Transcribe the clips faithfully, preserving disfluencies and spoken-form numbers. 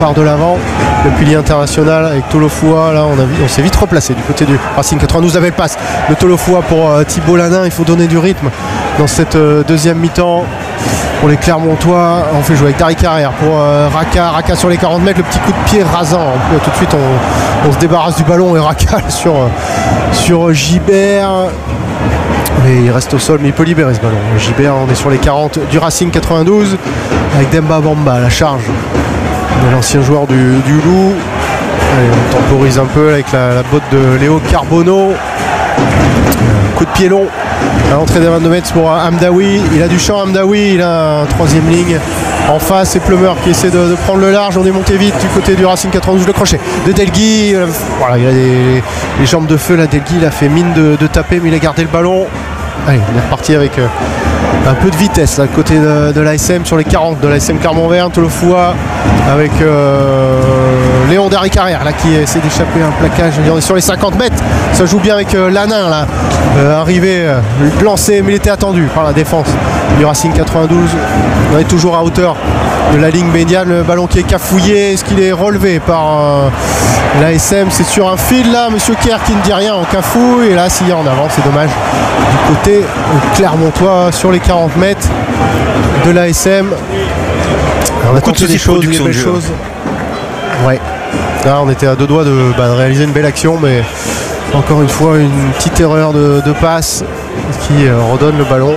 part de l'avant. Le pilier international avec Tolofoua, là on, a, on s'est vite replacé du côté du Racing quatre-vingt-douze. Avait le passe de Tolofoua pour euh, Thibault Lanin. Il faut donner du rythme dans cette euh, deuxième mi-temps. Pour les Clermontois, on fait jouer avec Dari Carrère pour euh, Raka, Raka sur les quarante mètres, le petit coup de pied rasant. Tout de suite on, on se débarrasse du ballon et Raka sur, euh, sur Gibert. Mais il reste au sol, mais il peut libérer ce ballon. Gibert, on est sur les quarante du Racing quatre-vingt-douze avec Demba Bamba, la charge de l'ancien joueur du, du Loup. Allez, on temporise un peu avec la, la botte de Léo Carbonneau. Un coup de pied long à l'entrée des vingt-deux mètres pour Hamdaoui. Il a du champ, Hamdaoui. Il a un troisième ligne en face. C'est Plumeur qui essaie de, de prendre le large. On est monté vite du côté du Racing quatre-vingt-douze. Le crochet de Delgui. Voilà, il a des, les jambes de feu là. Delgui, il a fait mine de, de taper, mais il a gardé le ballon. Allez, il est reparti avec euh, un peu de vitesse là, côté de, de l'A S M sur les quarante de l'A S M Clermont-Vert. Tolofoua avec euh, Léon Dari Carrère là, qui essaie d'échapper à un plaquage. On est sur les cinquante mètres. Ça joue bien avec euh, Lanin là, euh, arrivé, euh, lancé, mais il était attendu par la défense du Racing quatre-vingt-douze. On est toujours à hauteur de la ligne médiane. Le ballon qui est cafouillé. Est-ce qu'il est relevé par euh, l'A S M? C'est sur un fil là. Monsieur Kerr qui ne dit rien en cafouille. Et là, s'il y a en avant, c'est dommage. Du côté Clermontois sur les quarante mètres de l'A S M. On a tenté des choses, des belles choses. Ouais. Là, on était à deux doigts de, bah, de réaliser une belle action, mais encore une fois, une petite erreur de, de passe qui euh, redonne le ballon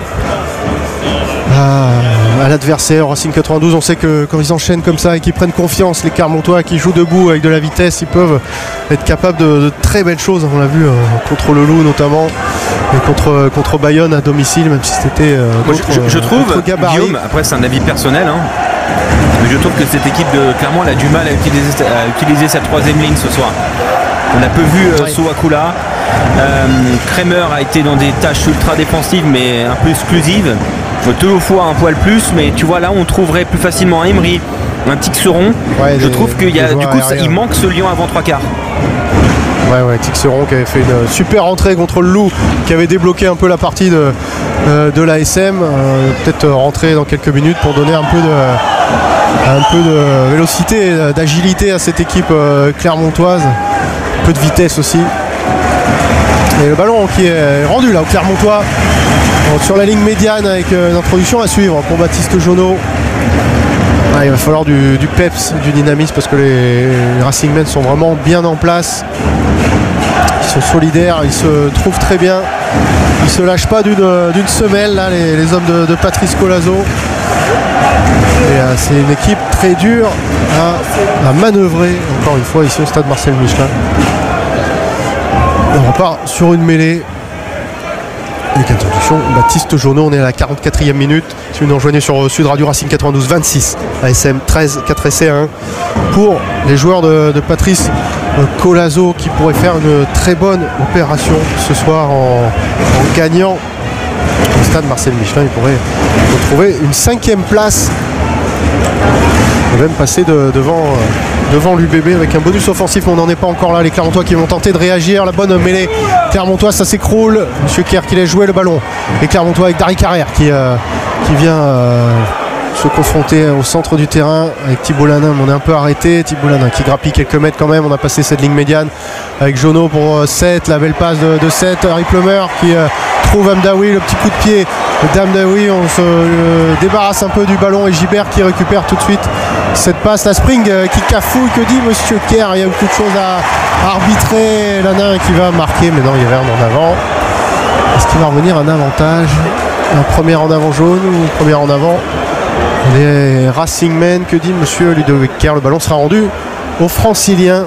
à, à l'adversaire. Racing quatre-vingt-douze, on sait que quand ils enchaînent comme ça et qu'ils prennent confiance, les Clermontois qui jouent debout avec de la vitesse, ils peuvent être capables de, de très belles choses. On l'a vu euh, contre le Loup notamment, et contre, contre Bayonne à domicile, même si c'était euh, je, je, je trouve, Guillaume, après c'est un avis personnel, hein, mais je trouve que cette équipe de Clermont elle a du mal à utiliser, à utiliser sa troisième ligne ce soir. On a peu vu euh, Souakula. Euh, Kremer a été dans des tâches ultra défensives mais un peu exclusives. Tolofoua un poil plus, mais tu vois là on trouverait plus facilement un Emery, un Tixeron. Ouais, je des, trouve qu'il y a du coup ça, il manque ce lion avant trois quarts. Ouais ouais, Tixeron qui avait fait une super entrée contre le Loup, qui avait débloqué un peu la partie de, euh, de l'A S M. Euh, peut-être rentrer dans quelques minutes pour donner un peu de, un peu de vélocité, d'agilité à cette équipe euh, clermontoise. Un peu de vitesse aussi. Et le ballon qui est rendu là au Clermontois. Donc, sur la ligne médiane avec euh, une introduction à suivre pour Baptiste Jonot. Ah, il va falloir du, du peps, du dynamisme parce que les, les Racingmen sont vraiment bien en place. Ils sont solidaires, ils se trouvent très bien. Ils ne se lâchent pas d'une, d'une semelle là, les, les hommes de, de Patrice Colazo. Et euh, c'est une équipe très dure à, à manœuvrer, encore une fois ici au stade Marcel Michelin. On repart sur une mêlée. Avec introduction, Baptiste Jonot, on est à la quarante-quatrième minute. Si vous nous rejoignez sur Sud Radio Racing quatre-vingt-douze, vingt-six, A S M treize, quatre essais à un pour les joueurs de, de Patrice Colazo qui pourraient faire une très bonne opération ce soir en, en gagnant au stade Marcel Michelin. Ils pourraient retrouver une cinquième place. On va même passer de, devant, euh, devant l'U B B avec un bonus offensif, mais on n'en est pas encore là. Les Clermontois qui vont tenter de réagir. La bonne mêlée Clermontois, ça s'écroule. Monsieur Kerr qui laisse jouer le ballon. Les Clermontois avec Dari Carrère qui, euh, qui vient euh, se confronter au centre du terrain avec Thibault Lanin. On est un peu arrêté. Thibault Lanin qui grappille quelques mètres quand même. On a passé cette ligne médiane avec Jonot pour euh, sept. La belle passe de, de sept. Harry Plumeur qui euh, trouve Hamdaoui. Le petit coup de pied d'Hamdaoui. On se euh, débarrasse un peu du ballon et Gibert qui récupère tout de suite cette passe. La Spring euh, qui cafouille. Que dit Monsieur Kerr? Il y a beaucoup de choses à arbitrer. Lanin qui va marquer, mais non, il y avait un en avant. Est-ce qu'il va revenir un avantage? Un premier en avant jaune ou un premier en avant? Les Racingmen, que dit Monsieur Ludovic Kerr? Le ballon sera rendu aux Franciliens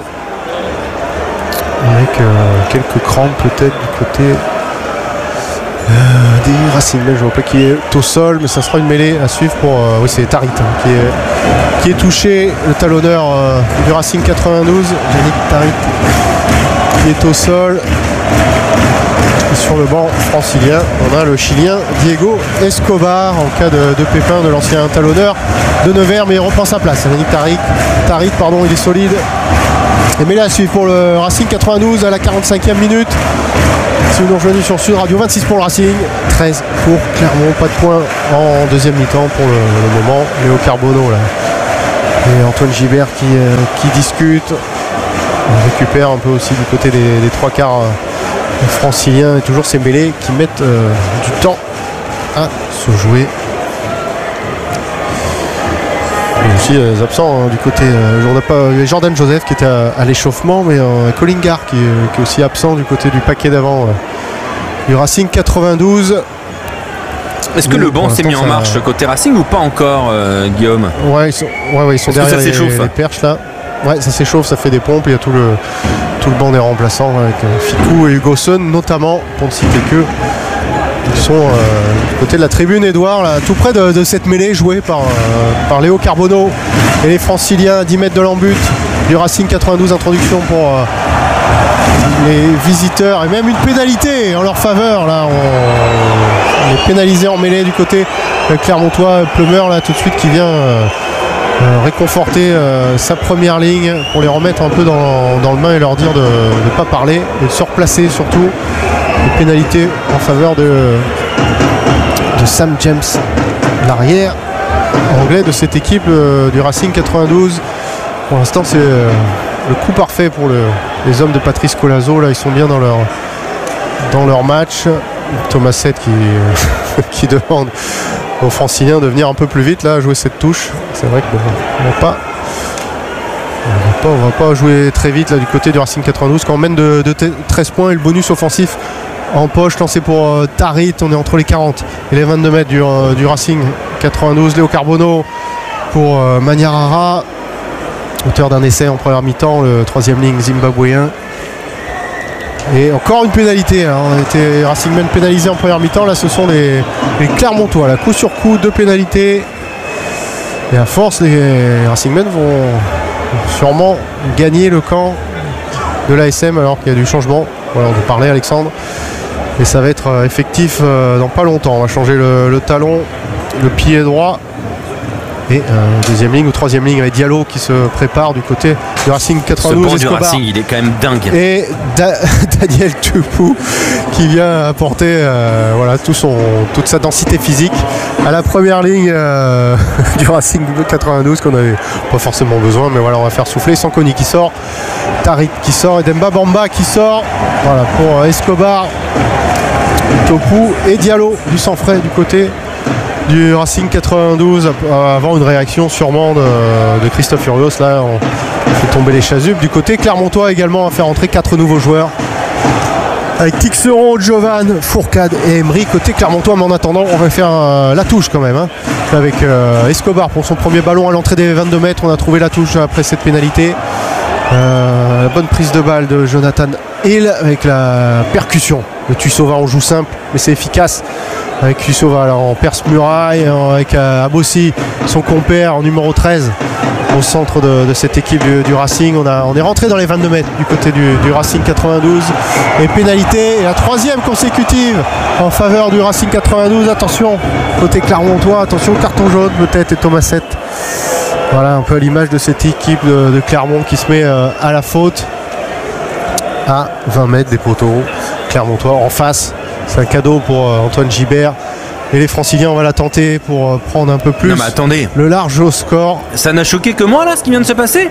avec euh, quelques crampes peut-être du côté euh, des Racingmen. Je vois pas qui est au sol, mais ça sera une mêlée à suivre pour euh, oui, c'est Tarit hein, qui, est, qui est touché, le talonneur euh, du Racing quatre-vingt-douze, Yannick Tarit qui est au sol. Et sur le banc francilien, on a le Chilien Diego Escobar en cas de, de pépin de l'ancien talonneur de Nevers, mais il reprend sa place. Yannick Tarit, Tarit pardon, il est solide. Et mêlée à suivre pour le Racing quatre-vingt-douze à la quarante-cinquième minute. Si vous nous rejoignez sur Sud Radio, vingt-six pour le Racing, treize pour Clermont. Pas de points en deuxième mi-temps pour le, le moment. Léo Carbonneau là Et Antoine Gibert qui, euh, qui discute. On récupère un peu aussi du côté des, des trois quarts euh, franciliens et toujours ces mêlées qui mettent euh, du temps à se jouer. Et aussi euh, les absents hein, du côté. Euh, on n'a pas Jordan Joseph qui était à, à l'échauffement, mais euh, Colin Gare qui, euh, qui est aussi absent du côté du paquet d'avant euh, du Racing quatre-vingt-douze. Est-ce que le banc s'est mis en marche ça... côté Racing ou pas encore, euh, Guillaume? Ouais, ils sont, ouais, ouais, ils sont derrière les, les perches là. Ouais, ça s'échauffe, ça fait des pompes. Il y a tout le, tout le banc des remplaçants avec euh, Ficou et Hugoson notamment, pour ne citer que. Ils sont euh, du côté de la tribune Édouard, là, tout près de, de cette mêlée jouée par, euh, par Léo Carbonneau et les Franciliens à dix mètres de l'embut du Racing quatre-vingt-douze. Introduction pour euh, les visiteurs et même une pénalité en leur faveur. Là, on, on est pénalisé en mêlée du côté clermontois. Plumeur là tout de suite qui vient euh, euh, réconforter euh, sa première ligne pour les remettre un peu dans, dans le bain et leur dire de ne pas parler et de se replacer surtout. Une pénalité en faveur de, de Sam James, l'arrière anglais de cette équipe euh, du Racing quatre-vingt-douze. Pour l'instant c'est euh, le coup parfait pour le, les hommes de Patrice Colazo. Là ils sont bien dans leur, dans leur match. Thomas Sett qui, euh, qui demande aux Franciliens de venir un peu plus vite là, jouer cette touche. C'est vrai qu'on bon, va pas on va pas jouer très vite là du côté du Racing quatre-vingt-douze quand on mène de, de treize points et le bonus offensif en poche lancé pour euh, Tarit. On est entre les quarante et les vingt-deux mètres du, euh, du Racing quatre-vingt-douze. Léo Carbonneau pour euh, Maniarara, auteur d'un essai en première mi-temps, le troisième ligne zimbabwéen. Et encore une pénalité hein. On a été Racingmen pénalisé en première mi-temps. Là ce sont les, les Clermontois là, coup sur coup, deux pénalités. Et à force les Racingmen vont sûrement gagner le camp de l'A S M alors qu'il y a du changement. Voilà, on en parlait Alexandre. Et ça va être effectif euh, dans pas longtemps. On va changer le, le talon, le pied droit. Et euh, deuxième ligne ou troisième ligne avec Diallo qui se prépare du côté du Racing quatre-vingt-douze. Ce banc du Racing, il est quand même dingue. Et da Daniel Tupou qui vient apporter euh, voilà, tout son, toute sa densité physique à la première ligne euh, du Racing quatre-vingt-douze qu'on n'avait pas forcément besoin. Mais voilà, on va faire souffler. Sankoni qui sort, Tarik qui sort et Demba Bamba qui sort. Voilà, pour Escobar, Tupou et Diallo du sang frais du côté du Racing quatre-vingt-douze avant une réaction sûrement de, de Christophe Furios. Là on fait tomber les chasubes. Du côté clermontois également à faire entrer quatre nouveaux joueurs avec Tixeron, Jovan, Fourcade et Emery côté clermontois. Mais en attendant on va faire euh, la touche quand même hein, avec euh, Escobar pour son premier ballon à l'entrée des vingt-deux mètres. On a trouvé la touche après cette pénalité. Euh, la bonne prise de balle de Jonathan Hill avec la percussion de Tussova. On joue simple mais c'est efficace avec Tussova là, en perce muraille avec euh, Abossi son compère en numéro treize au centre de, de cette équipe du, du Racing. On, a, on est rentré dans les vingt-deux mètres du côté du, du Racing quatre-vingt-douze et pénalité et la troisième consécutive en faveur du Racing quatre-vingt-douze. Attention côté clermontois, attention carton jaune peut-être et Thomas Sett. Voilà un peu à l'image de cette équipe de, de Clermont qui se met euh, à la faute à vingt mètres des poteaux clermontois en face. C'est un cadeau pour euh, Antoine Gibert et les Franciliens. On va la tenter pour euh, prendre un peu plus non, mais attendez. Le large au score. Ça n'a choqué que moi là ce qui vient de se passer.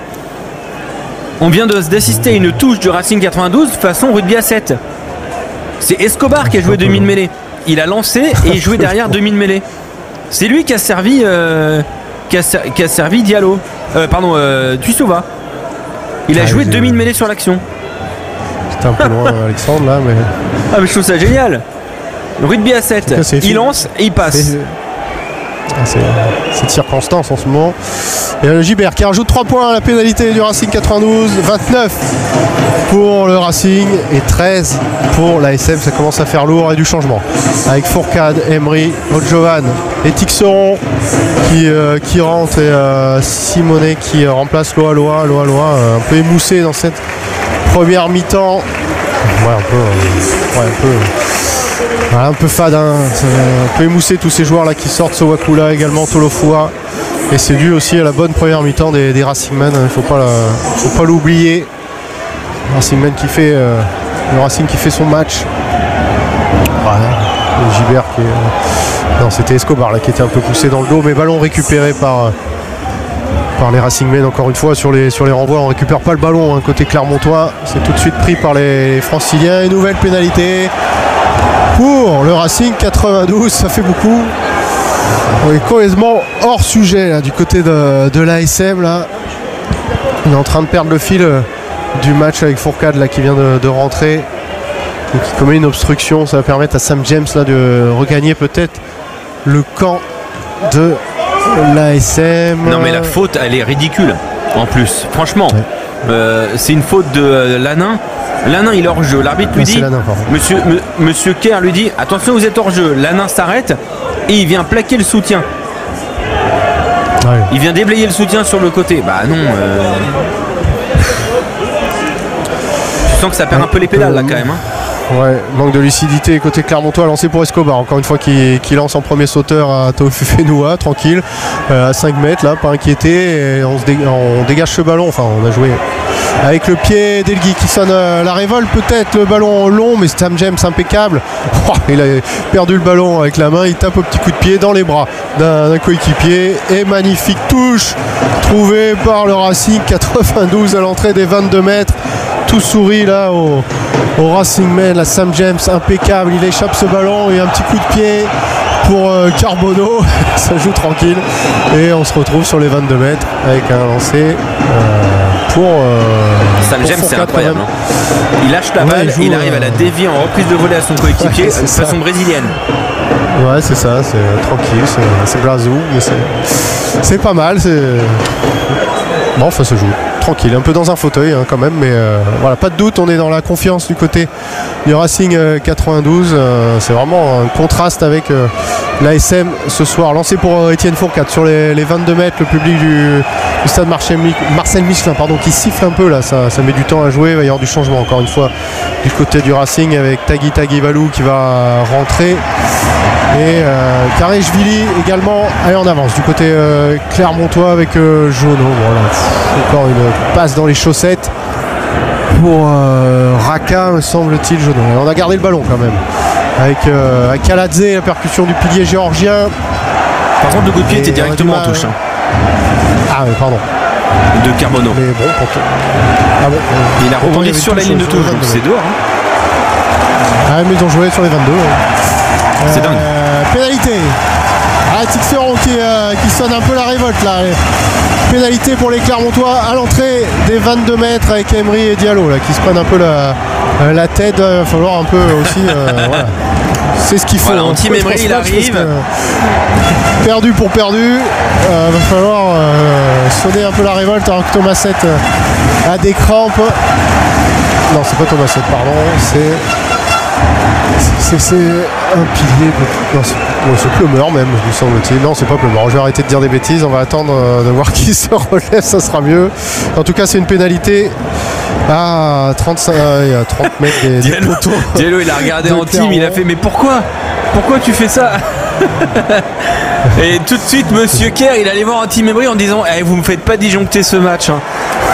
On vient d'assister à une touche du Racing quatre-vingt-douze façon rugby à sept. C'est Escobar qui a joué demi de mêlée. Il a lancé et joué derrière demi de mêlée. C'est lui qui a servi euh, qui, a, qui a servi Diallo. Euh, pardon, euh, Tussova. Il a ah, joué demi de mêlée sur l'action. C'était un peu loin Alexandre là mais. Ah mais je trouve ça génial. Le rugby à sept, cas, il lance et il passe. C'est cette circonstance en ce moment. Et le Gibert qui rajoute trois points à la pénalité du Racing quatre-vingt-douze. vingt-neuf pour le Racing et treize pour l'A S M. Ça commence à faire lourd et du changement. Avec Fourcade, Emery, Odjovan et Tixeron qui, euh, qui rentre et euh, Simonet qui euh, remplace Loa Loa. Loa Loa euh, un peu émoussé dans cette première mi-temps. Ouais, un peu. Euh, ouais, un peu. Voilà, un peu fade, hein. Un peu émoussé tous ces joueurs là qui sortent. Sowakula également, Tolofua. Et c'est dû aussi à la bonne première mi-temps des, des Racingmen. Il ne faut pas, faut pas l'oublier. Racingmen qui fait euh, le Racing qui fait son match. Ouais, le Gibert qui est. Non, c'était Escobar là qui était un peu poussé dans le dos, mais ballon récupéré par par les Racingmen encore une fois sur les, sur les renvois. On récupère pas le ballon hein, côté Clermontois, c'est tout de suite pris par les Franciliens et nouvelle pénalité pour le Racing. Quatre-vingt-douze, ça fait beaucoup. On est complètement hors sujet là, du côté de, de l'A S M là. Il est en train de perdre le fil euh, du match avec Fourcade là, qui vient de, de rentrer et qui commet une obstruction. Ça va permettre à Sam James là, de regagner peut-être le camp de l'A S M. Non mais la faute elle est ridicule en plus, franchement. Ouais. Euh, c'est une faute de euh, Lanin. Lanin il est hors jeu. L'arbitre lui dit Lanin, monsieur, m- monsieur Kerr lui dit attention vous êtes hors jeu. Lanin s'arrête et il vient plaquer le soutien. Ouais. Il vient déblayer le soutien sur le côté. Bah non. Euh... Je sens que ça perd un peu les pédales là quand même. Hein. Ouais, manque de lucidité côté Clermontois, lancé pour Escobar. Encore une fois qui, qui lance en premier sauteur à Taofufenua, tranquille, euh, à cinq mètres là, pas inquiété. Et on, se dé, on dégage ce ballon. Enfin, on a joué avec le pied d'Elgui qui sonne euh, la révolte. Peut-être le ballon long, mais Sam James impeccable. Oh, il a perdu le ballon avec la main. Il tape au petit coup de pied dans les bras d'un, d'un coéquipier. Et magnifique touche trouvée par le Racing. quatre-vingt-douze à l'entrée des vingt-deux mètres. Tout sourit là au, au Racingmen, la Sam James impeccable, il échappe ce ballon et un petit coup de pied pour euh, Carbonneau, ça joue tranquille et on se retrouve sur les vingt-deux mètres avec un lancer euh, pour euh, Sam James c'est incroyable hein. Il lâche la ouais, balle, il, il arrive euh... à la dévier en reprise de volée à son coéquipier ouais, de façon brésilienne. Ouais c'est ça, c'est euh, tranquille, c'est, c'est blasou mais c'est, c'est pas mal, c'est... Bon ça se joue tranquille, un peu dans un fauteuil hein, quand même, mais euh, voilà, pas de doute, on est dans la confiance du côté du Racing euh, quatre-vingt-douze. Euh, c'est vraiment un contraste avec euh, l'A S M ce soir. Lancé pour euh, Étienne Fourcade sur les, les vingt-deux mètres, le public du, du stade Marcel, Marcel Michelin pardon, qui siffle un peu là, ça, ça met du temps à jouer, il va y avoir du changement encore une fois du côté du Racing avec Tagui Tagui Valou qui va rentrer. Et euh, Karejvili également allez en avance du côté euh, Clermontois avec euh, Jono. Voilà, encore une passe dans les chaussettes pour euh, Raka me semble-t-il. Jono. Et on a gardé le ballon quand même avec euh, Akaladze, la percussion du pilier géorgien. Par contre le coup de pied était directement en touche. Hein. Ah oui pardon. De Carbonneau. Mais bon, pour... ah bon, il a rebondi sur la ligne de touche, donc c'est dehors. Hein. Ah mais ils ont joué sur les vingt-deux. Ouais. C'est euh, dingue. Pénalité. Ah, Tixeron qui, euh, qui sonne un peu la révolte là. Pénalité pour les Clermontois à l'entrée des vingt-deux mètres avec Emery et Diallo là, qui se prennent un peu la, la tête. Il va falloir un peu aussi. Euh, voilà. C'est ce qu'il faut. Voilà, Anti Emery il arrive. Que, perdu pour perdu. Il euh, va falloir euh, sonner un peu la révolte alors que Thomas sept euh, a des crampes. Non, c'est pas Thomas sept, pardon. C'est. C'est, c'est un pilier, non, c'est, oh, c'est Plumeur même, me semble-t-il. Non, c'est pas Plumeur. Je vais arrêter de dire des bêtises. On va attendre euh, de voir qui se relève, ça sera mieux. En tout cas, c'est une pénalité à trente-cinq, euh, à trente mètres des, des Diallo, poteaux. Diallo, il a regardé en team, il a fait mais pourquoi Pourquoi tu fais ça? Et tout de suite, Monsieur Kerr, il allait voir Anti Emery en disant eh, vous me faites pas disjoncter ce match. Hein.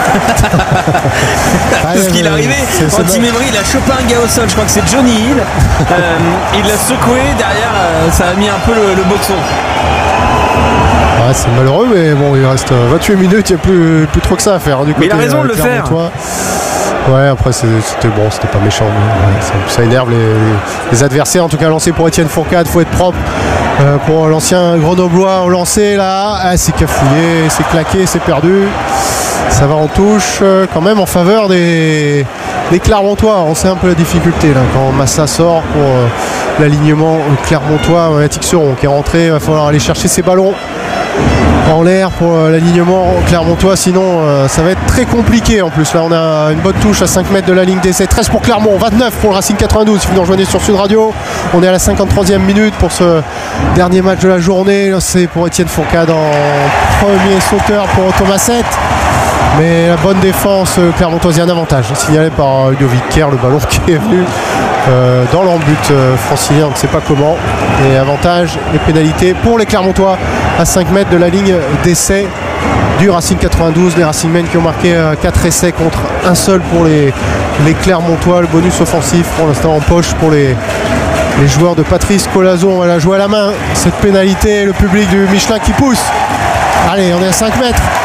Parce qu'il est arrivé, Anti Emery, il a chopé un gars au sol, je crois que c'est Johnny Hill. Euh, il l'a secoué, derrière, euh, ça a mis un peu le, le boxon. Ouais, c'est malheureux, mais bon, il reste vingt-huit minutes, il n'y a plus, plus trop que ça à faire. Hein, du côté, mais il a raison euh, de le faire. Ouais, après c'était bon, c'était pas méchant, mais ouais, ça, ça énerve les, les adversaires. En tout cas, lancé pour Étienne Fourcade, faut être propre. Euh, pour l'ancien Grenoblois, au lancer là, ah, c'est cafouillé, c'est claqué, c'est perdu. Ça va en touche euh, quand même en faveur des, des Clermontois. On sait un peu la difficulté là quand Massa sort pour euh, l'alignement Clermontois. Euh, Tixeron qui est rentré, il va falloir aller chercher ses ballons en l'air pour euh, l'alignement Clermontois, sinon euh, ça va être très compliqué. En plus là on a une bonne touche à cinq mètres de la ligne d'essai. Treize pour Clermont, vingt-neuf pour le Racing quatre-vingt-douze. Si vous nous rejoignez sur Sud Radio, on est à la cinquante-troisième minute pour ce dernier match de la journée. Là, c'est pour Étienne Fourcade en premier sauteur pour Thomas sept. Mais la bonne défense clermontoise, un avantage signalé par Ludovic Kerr, le ballon qui est venu euh, dans l'embut euh, francilien, on ne sait pas comment. Et avantage et pénalité pour les Clermontois à cinq mètres de la ligne d'essai du Racing quatre-vingt-douze. Les Racingmen qui ont marqué euh, quatre essais contre un seul pour les, les Clermontois. Le bonus offensif pour l'instant en poche pour les, les joueurs de Patrice Colazo. On va la jouer à la main, cette pénalité. Le public du Michelin qui pousse. Allez, on est à cinq mètres.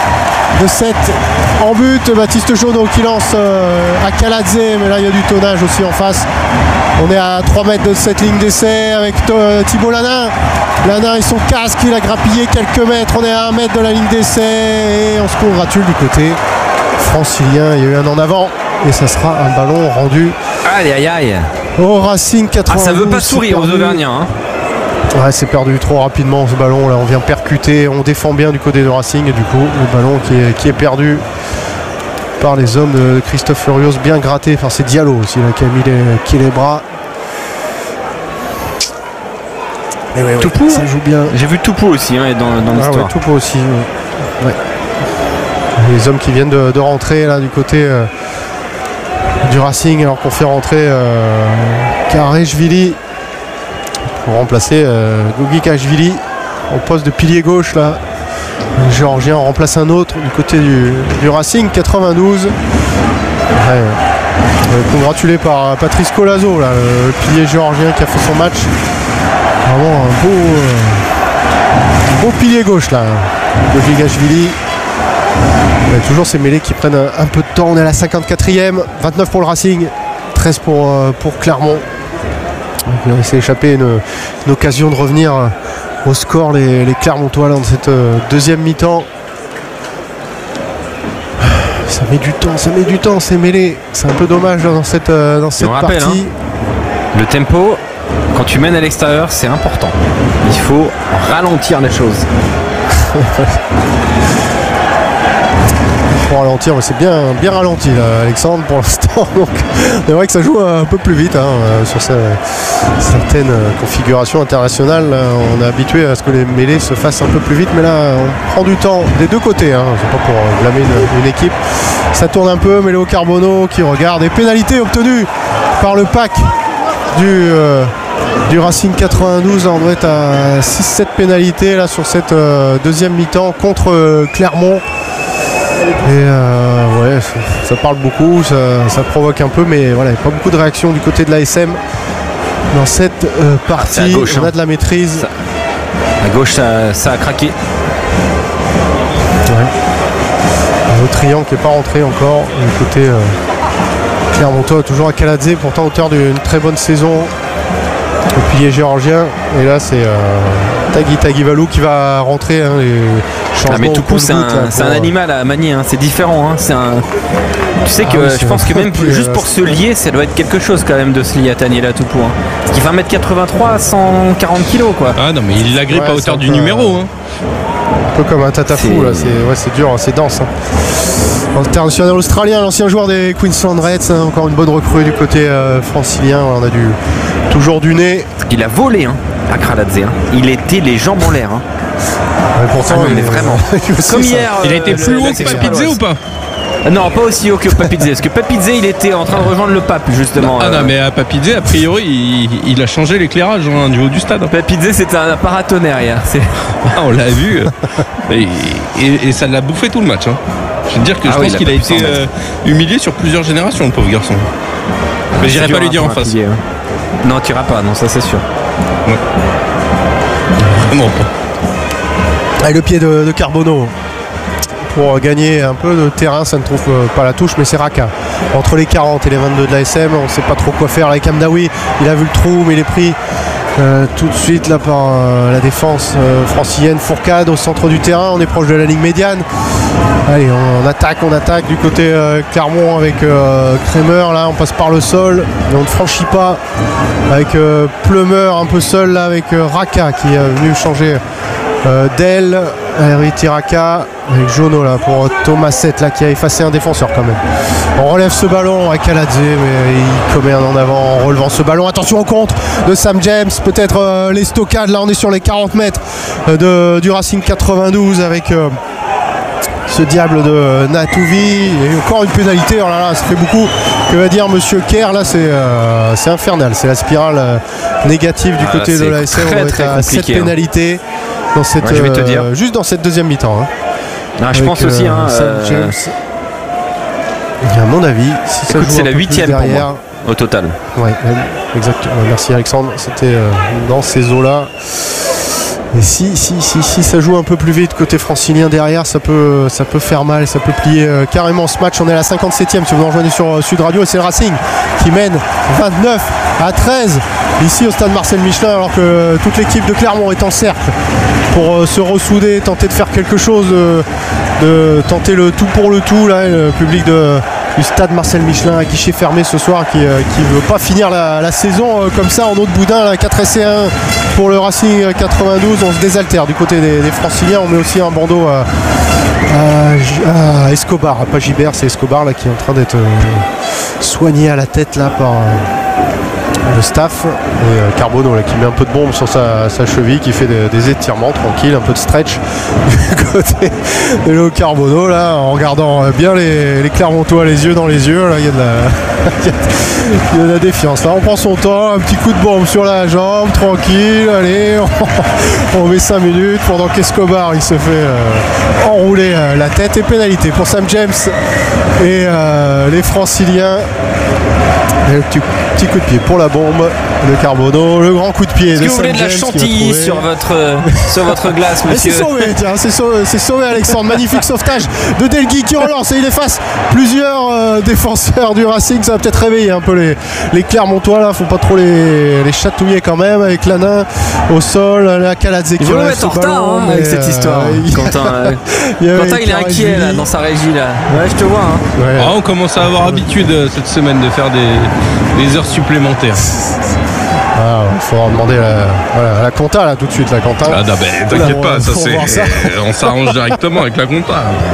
de sept en but. Baptiste Jauneau qui lance euh, à Kaladze, mais là il y a du tonnage aussi en face. On est à trois mètres de cette ligne d'essai avec euh, Thibault Lanin. Lanin et son casque, il a grappillé quelques mètres. On est à un mètre de la ligne d'essai et on se congratule du côté francilien. Il y a eu un en avant et ça sera un ballon rendu. Aïe aïe aïe. Au Racing quatre-vingt-douze. Ah, ça veut pas sourire aux Auvergnats. Hein. Ouais, c'est perdu trop rapidement ce ballon. Là, on vient percuter. On défend bien du côté de Racing et du coup, le ballon qui est, qui est perdu par les hommes de Christophe Furios, bien gratté. Enfin, c'est Diallo aussi là, qui a mis les, qui les bras. Et ouais, ouais, Toupou, ça joue bien. J'ai vu Toupou aussi hein, dans, dans l'histoire. Ah ouais, Toupou aussi. Ouais. Ouais. Les hommes qui viennent de, de rentrer là du côté euh, du Racing, alors qu'on fait rentrer euh, Karejvili pour remplacer euh, Gogi Kajvili au poste de pilier gauche là. Le Géorgien remplace un autre du côté du, du Racing quatre-vingt-douze. Ouais, euh, congratulé par Patrice Colazo, là, le pilier géorgien qui a fait son match. Vraiment un beau, euh, un beau pilier gauche là. Gogi Kajvili. Ouais, toujours ces mêlées qui prennent un, un peu de temps. On est à la cinquante-quatrième. vingt-neuf pour le Racing, treize pour, euh, pour Clermont. Il s'est échappé une, une occasion de revenir au score les, les Clermontois dans cette euh, deuxième mi-temps. Ça met du temps, ça met du temps, c'est mêlé. C'est un peu dommage là, dans cette, euh, dans cette on rappelle, partie. Hein, le tempo, quand tu mènes à l'extérieur, c'est important. Il faut ralentir les choses. Pour ralentir, mais c'est bien, bien ralenti là, Alexandre, pour l'instant. Donc c'est vrai que ça joue un peu plus vite hein, sur ces, certaines configurations internationales. Là, on est habitué à ce que les mêlées se fassent un peu plus vite, mais là on prend du temps des deux côtés. Hein, c'est pas pour blâmer une, une équipe. Ça tourne un peu, mais Léo Carbonneau qui regarde. Et pénalité obtenue par le pack du, euh, du Racing quatre-vingt-douze. On doit être à six sept pénalités là, sur cette euh, deuxième mi-temps contre euh, Clermont. Et euh, ouais, ça, ça parle beaucoup, ça, ça provoque un peu, mais voilà, il n'y a pas beaucoup de réaction du côté de l'A S M dans cette euh, partie. Ah, gauche, on a hein. de la maîtrise. Ça, à gauche, ça, ça a craqué. Ouais. Le triangle qui n'est pas rentré encore. Du côté euh, Clermontois, toujours à Kaladze, pourtant auteur d'une très bonne saison. Le pilier géorgien. Et là, c'est euh, Tagui Tagivalou qui va rentrer. Hein, les ah mais tout coup c'est un, pour... un animal à manier, hein. C'est différent. Hein. C'est un... Tu sais que ah oui, je pense que même plus, juste pour se lier, ça doit être quelque chose quand même de se lier à Taniela Toupou. Hein. Parce qu'il fait un mètre quatre-vingt-trois, cent quarante kilos quoi. Ah non mais il l'agrippe ouais, à hauteur du peu, numéro. Hein. Un peu comme un tatafou là, c'est ouais, c'est dur, c'est dense. Hein. International australien, l'ancien joueur des Queensland Reds, hein. Encore une bonne recrue du côté euh, francilien. On a du toujours du nez. Il a volé hein, à Kraladze. Hein. Il était les jambes en l'air. Hein. Ouais, pourtant, ah non, mais vraiment. Comme hier. Il a été plus haut que Papidze ou pas? Non, pas aussi haut que Papidze. Parce que Papidze, il était en train de rejoindre le pape, justement. Non, ah non, mais à Papidze, a priori, il, il a changé l'éclairage hein, du haut du stade. Papidze, c'était un paratonnerre hier. Ah, on l'a vu. et, et, et ça l'a bouffé tout le match. Hein. Je veux dire que ah je oui, pense qu'il a été euh, humilié sur plusieurs générations, le pauvre garçon. Ah, mais j'irai pas lui dire en face. Pilier, hein. Non, tu iras pas, non, ça c'est sûr. Ouais. Vraiment pas. Avec le pied de, de Carbonneau pour gagner un peu de terrain, ça ne trouve pas la touche, mais c'est Raka entre les quarante et les vingt-deux de l'A S M. On ne sait pas trop quoi faire avec Hamdaoui. Il a vu le trou, mais il est pris euh, tout de suite là par euh, la défense euh, francilienne. Fourcade au centre du terrain, on est proche de la ligne médiane. Allez, on, on attaque, on attaque du côté euh, Clermont avec euh, Kremer. Là, on passe par le sol, mais on ne franchit pas avec euh, Plumeur un peu seul là avec euh, Raka qui est venu changer. Euh, Del, Heriti Raka avec Jono là pour Thomasette là qui a effacé un défenseur quand même. On relève ce ballon à Kaladze, mais il commet un en avant en relevant ce ballon. Attention au contre de Sam James, peut-être euh, les stockades. Là on est sur les quarante mètres euh, de, du Racing quatre-vingt-douze avec euh, ce diable de Natouvi. Et encore une pénalité, oh là là, ça fait beaucoup. Que va dire Monsieur Kerr là, c'est euh, c'est infernal, c'est la spirale euh, négative du ah, côté de la S M. On est à sept pénalités. Dans cette, ouais, je vais te dire. Euh, juste dans cette deuxième mi-temps. Hein. Ah, je pense euh, aussi. Hein, euh... James. Et à mon avis, si ça Écoute, joue c'est la huitième pour moi, au total. Ouais, exactement. Merci Alexandre. C'était euh, dans ces eaux-là. Et si, si, si, si ça joue un peu plus vite côté francilien derrière, ça peut, ça peut faire mal, ça peut plier euh, carrément ce match. On est à la cinquante-septième si vous nous rejoignez sur euh, Sud Radio, et c'est le Racing qui mène vingt-neuf à treize ici au stade Marcel Michelin, alors que euh, toute l'équipe de Clermont est en cercle pour euh, se ressouder, tenter de faire quelque chose, euh, de tenter le tout pour le tout. Là, le public de, du stade Marcel Michelin à guichet fermé ce soir qui ne euh, veut pas finir la, la saison euh, comme ça en autre boudin. Là, quatre essais à un pour le Racing quatre-vingt-douze. On se désaltère du côté des, des Franciliens. On met aussi un bandeau à, à, à Escobar, pas Gibert, c'est Escobar là, qui est en train d'être euh, soigné à la tête là par euh, le staff. Et euh, Carbonneau là, qui met un peu de bombe sur sa, sa cheville, qui fait des, des étirements tranquilles, un peu de stretch du côté de Léo Carbonneau là, en regardant bien les, les Clermontois les yeux dans les yeux. Là, il y a de la il y a de la défiance. Là, on prend son temps, un petit coup de bombe sur la jambe, tranquille, allez, on, on met cinq minutes pendant qu'Escobar il se fait euh, enrouler euh, la tête, et pénalité pour Sam James et euh, les Franciliens. Et le petit, petit coup de pied pour la bombe de Carbonneau, le grand coup de pied. Est-ce de que vous Sam voulez de la James chantilly sur votre, sur votre glace, monsieur? C'est sauvé, tiens, c'est sauvé, c'est sauvé Alexandre. Magnifique sauvetage de Delgui qui relance et il efface plusieurs euh, défenseurs du Racing. Ça va peut-être réveiller un peu les, les Clermontois là, faut pas trop les, les chatouiller quand même, avec Lanin au sol, la Kaladze qui relève ce ballon. Hein, mais, avec cette histoire, euh, il... Quentin, euh, il, Quentin il est inquiet là, dans sa régie là. Ouais, je te vois. Hein. Ouais. Ah, on commence à avoir habitude cette semaine de faire des, des heures supplémentaires. Ah, il faudra demander à la, voilà, à la compta là tout de suite, la compta. Ah non, ben t'inquiète pas, ça c'est, ça. on s'arrange directement avec la compta.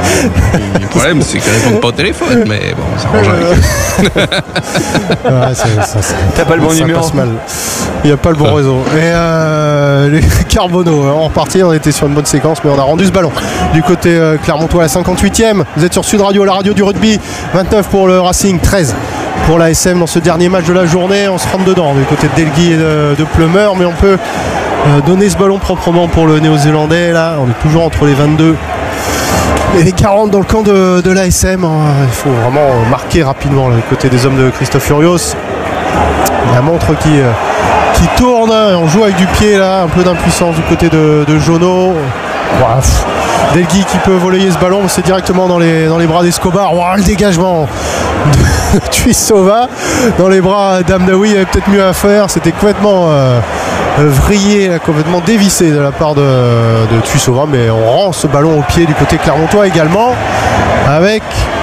Le problème c'est qu'elle répond pas au téléphone, mais bon, on s'arrange avec. Ouais, c'est, ça, c'est, T'as pas le bon ça numéro. Passe mal. Il n'y a pas le bon réseau. Et euh, les Carbonneau, hein, en reparti, on était sur une bonne séquence, mais on a rendu ce ballon du côté euh, Clermontois à la cinquante-huitième. Vous êtes sur Sud Radio, la radio du rugby. vingt-neuf pour le Racing, treize pour l'A S M dans ce dernier match de la journée. On se rentre dedans du côté de Delgui et de, de Plumeur, mais on peut euh, donner ce ballon proprement pour le Néo-Zélandais. Là, on est toujours entre les vingt-deux et les quarante dans le camp de, de l'A S M. Il faut vraiment marquer rapidement là, du côté des hommes de Christophe Furios. La montre qui, euh, qui tourne, on joue avec du pied là, un peu d'impuissance du côté de, de Jono. Wow. Delgui qui peut voler ce ballon, c'est directement dans les, dans les bras d'Escobar. Wow, le dégagement de Tuisova dans les bras d'Amdaoui, il y avait peut-être mieux à faire. C'était complètement euh, vrillé, complètement dévissé de la part de, de Tuisova, mais on rend ce ballon au pied du côté clermontois également avec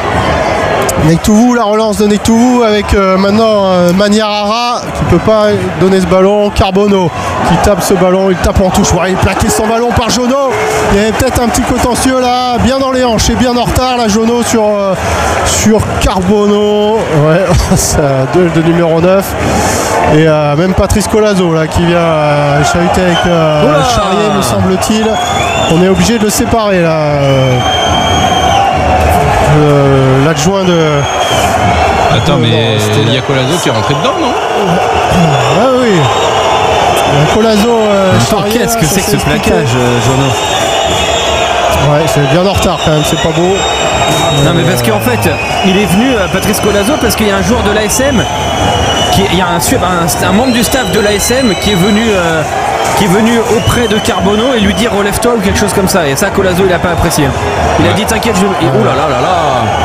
Nektouvou, la relance de Nektouvou avec euh, maintenant euh, Maniarara qui peut pas donner ce ballon. Carbonneau qui tape ce ballon, il tape en touche, ouais, il plaquait son ballon par Jono. Il y avait peut-être un petit contentieux là, bien dans les hanches et bien en retard là, Jono sur, euh, sur Carbonneau. Ouais, ça deux de numéro neuf. Et euh, même Patrice Colazo là qui vient euh, chahuter avec euh, Charrier, me semble-t-il. On est obligé de le séparer là. Euh, Euh, l'adjoint de. Attends, mais il y a Colazo qui est rentré dedans, non? Ah oui. Colazo. Euh, Qu'est-ce que c'est que ce plaquage, euh, Jono? Ouais, c'est bien en retard quand même, c'est pas beau. Non, mais parce qu'en fait, il est venu, euh, Patrice Colazo, parce qu'il y a un joueur de l'A S M, qui, il y a un, un, un membre du staff de l'A S M qui est venu. Euh, qui est venu auprès de Carbonneau et lui dire relève-toi ou quelque chose comme ça, et ça Colazo il a pas apprécié. Il ouais. a dit t'inquiète, je... et oh là là là là.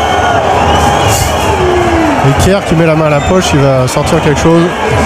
Et Kier qui met la main à la poche, il va sortir quelque chose.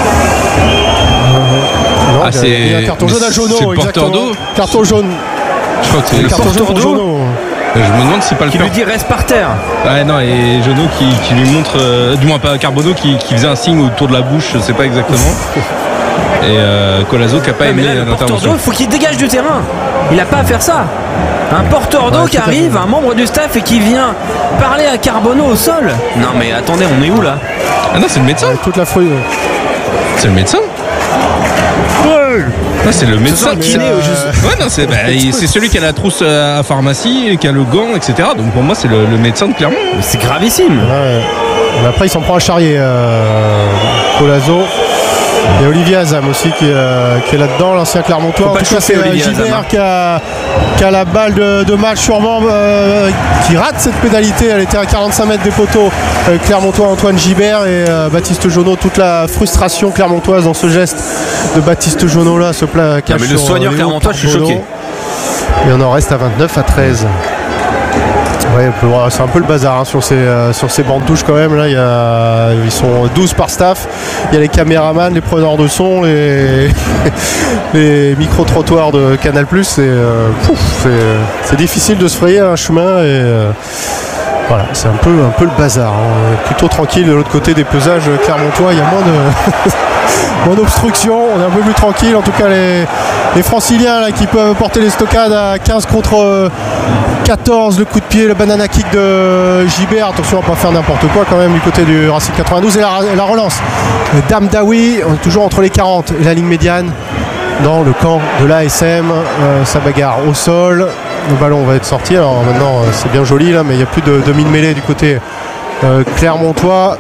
Non, ah, il, y a, il y a un carton jaune à Jono, porteur d'eau. Carton jaune. Je crois que c'est le porteur d'eau. Je me demande si c'est pas le qui lui dit reste par terre. Ouais, non, et Jono qui, qui lui montre, euh, du moins pas Carbonneau qui, qui faisait un signe autour de la bouche, je sais pas exactement. Et euh, Colazo qui n'a pas aimé l'intervention. Il faut qu'il dégage du terrain. Il n'a pas à faire ça. Un porteur d'eau ouais, qui arrive, un membre du staff et qui vient parler à Carbonneau au sol. Non mais attendez, on est où là? Ah non, c'est le médecin. Ouais, toute la feuille. C'est le médecin. Ouais. Ah, c'est le médecin c'est qui. Euh... Juste... Ouais, non, c'est, bah, c'est celui qui a la trousse à pharmacie, qui a le gant, et cetera. Donc pour moi, c'est le, le médecin de Clermont. Mais c'est gravissime. Ouais. Et après, il s'en prend à Charrier, euh, Colazo. Et Olivier Azam aussi qui, euh, qui est là-dedans, l'ancien Clermontois. En tout cas, c'est Gilbert qui a, qui a la balle de, de match sûrement, euh, qui rate cette pénalité. Elle était à quarante-cinq mètres des poteaux. Euh, Clermontois Antoine Gibert et euh, Baptiste Jonot. Toute la frustration clermontoise dans ce geste de Baptiste Jonot là, ce plaquage. Ah, mais le soigneur clermontois, je suis choqué. Et on en reste à vingt-neuf à treize. Ouais, c'est un peu le bazar hein, sur ces euh, sur ces bandes touches quand même. Là, il y a, ils sont douze par staff. Il y a les caméramans, les preneurs de son, les, les micro-trottoirs de Canal+. C'est, euh, pouf, c'est, c'est difficile de se frayer un chemin et euh, voilà, c'est un peu un peu le bazar. Hein. Plutôt tranquille de l'autre côté des pesages clermontois. Il y a moins de moins d'obstruction. On est un peu plus tranquille. En tout cas, les, les franciliens là, qui peuvent porter les stockades à quinze contre quatorze. Le coup de pied, le banana kick de Gibert. Attention à ne pas faire n'importe quoi quand même du côté du Racing quatre-vingt-douze. Et la, la relance. Dame Daoui, on est toujours entre les quarante et la ligne médiane dans le camp de l'A S M. Euh, ça bagarre au sol. Le ballon va être sorti. Alors maintenant, c'est bien joli là, mais il n'y a plus de demi-mêlée du côté euh, clermontois.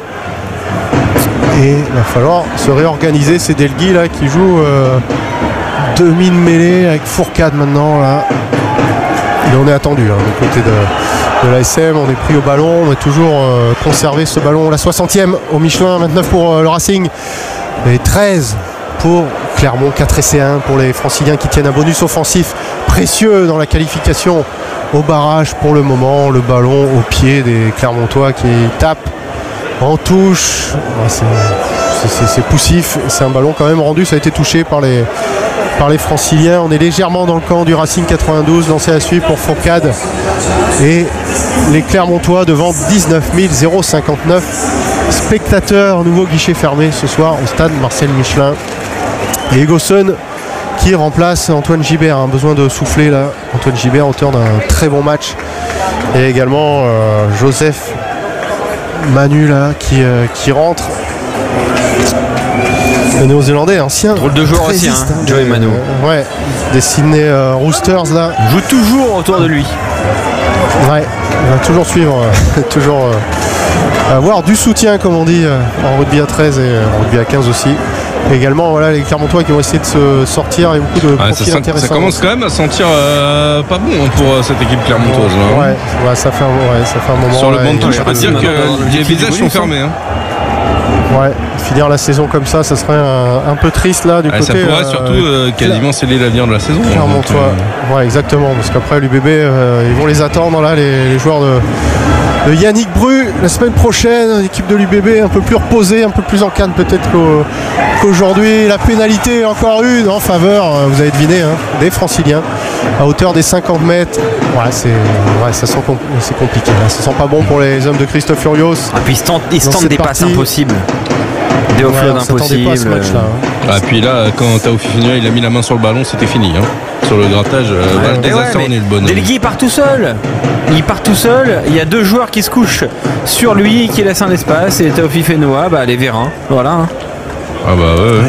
Et il va falloir se réorganiser. C'est Delgui là qui joue euh, demi-mêlée avec Fourcade maintenant là. Et on est attendu hein, du côté de, de l'A S M. On est pris au ballon. On a toujours euh, conservé ce ballon. La soixantième au Michelin. vingt-neuf pour euh, le Racing. Et treize pour Clermont. quatre essais un pour les Franciliens qui tiennent un bonus offensif précieux dans la qualification au barrage pour le moment. Le ballon au pied des Clermontois qui tapent en touche. C'est, c'est, c'est poussif. C'est un ballon quand même rendu. Ça a été touché par les, par les Franciliens. On est légèrement dans le camp du Racing quatre-vingt-douze. Lancé à suivre pour Fourcade. Et les Clermontois devant dix-neuf mille cinquante-neuf spectateurs. Nouveau guichet fermé ce soir au stade Marcel Michelin. Et Egoson qui remplace Antoine Gibert. Un besoin de souffler là. Antoine Gibert, auteur d'un très bon match. Et également euh, Joseph Manu là qui, euh, qui rentre. Le néo-zélandais ancien. Drôle de joueur aussi, hein, Joey Manu. Euh, ouais, des Sydney euh, Roosters là. Joue toujours autour de lui. Ouais, il va toujours suivre, euh, toujours euh, avoir du soutien comme on dit euh, en rugby à treize et euh, en rugby à quinze aussi. Et également voilà les Clermontois qui vont essayer de se sortir et beaucoup de ouais, profils ça, intéressants. Ça commence quand même à sentir euh, pas bon pour euh, cette équipe clermontoise. Hein. Ouais, ouais, ça fait un, ouais, ça fait un moment. Sur le banc de touche, je peux dire que les visages sont fermés. Hein. Ouais, finir la saison comme ça, ça serait un, un peu triste là du ah, côté. Ça pourrait euh, surtout euh, quasiment sceller l'avenir de la saison. Clermontois. Euh... Ouais, exactement, parce qu'après l'U B B, euh, ils vont les attendre là, les, les joueurs de, de Yannick Bru la semaine prochaine. L'équipe de l'U B B un peu plus reposée, un peu plus en canne peut-être qu'au, qu'aujourd'hui. La pénalité encore une en faveur, vous avez deviné, hein, des Franciliens à hauteur des cinquante mètres. Ouais, c'est, ouais, ça sent com- c'est compliqué. Là. Ça sent pas bon pour les hommes de Christophe Furios. Et puis ils se tentent des passes impossibles. Des offloads ouais, impossibles. Pas à ce match-là, hein. Ah, puis là, quand Taofi Finier il a mis la main sur le ballon, c'était fini. Hein. Sur le grattage, ouais, Valdez a sorti le bonhomme. Delgui part tout seul. Il part tout seul. Il y a deux joueurs qui se couchent sur lui, qui laissent un espace. Et Taofi Fenoa, bah, les Vérins. Voilà. Hein. Ah bah ouais. ouais.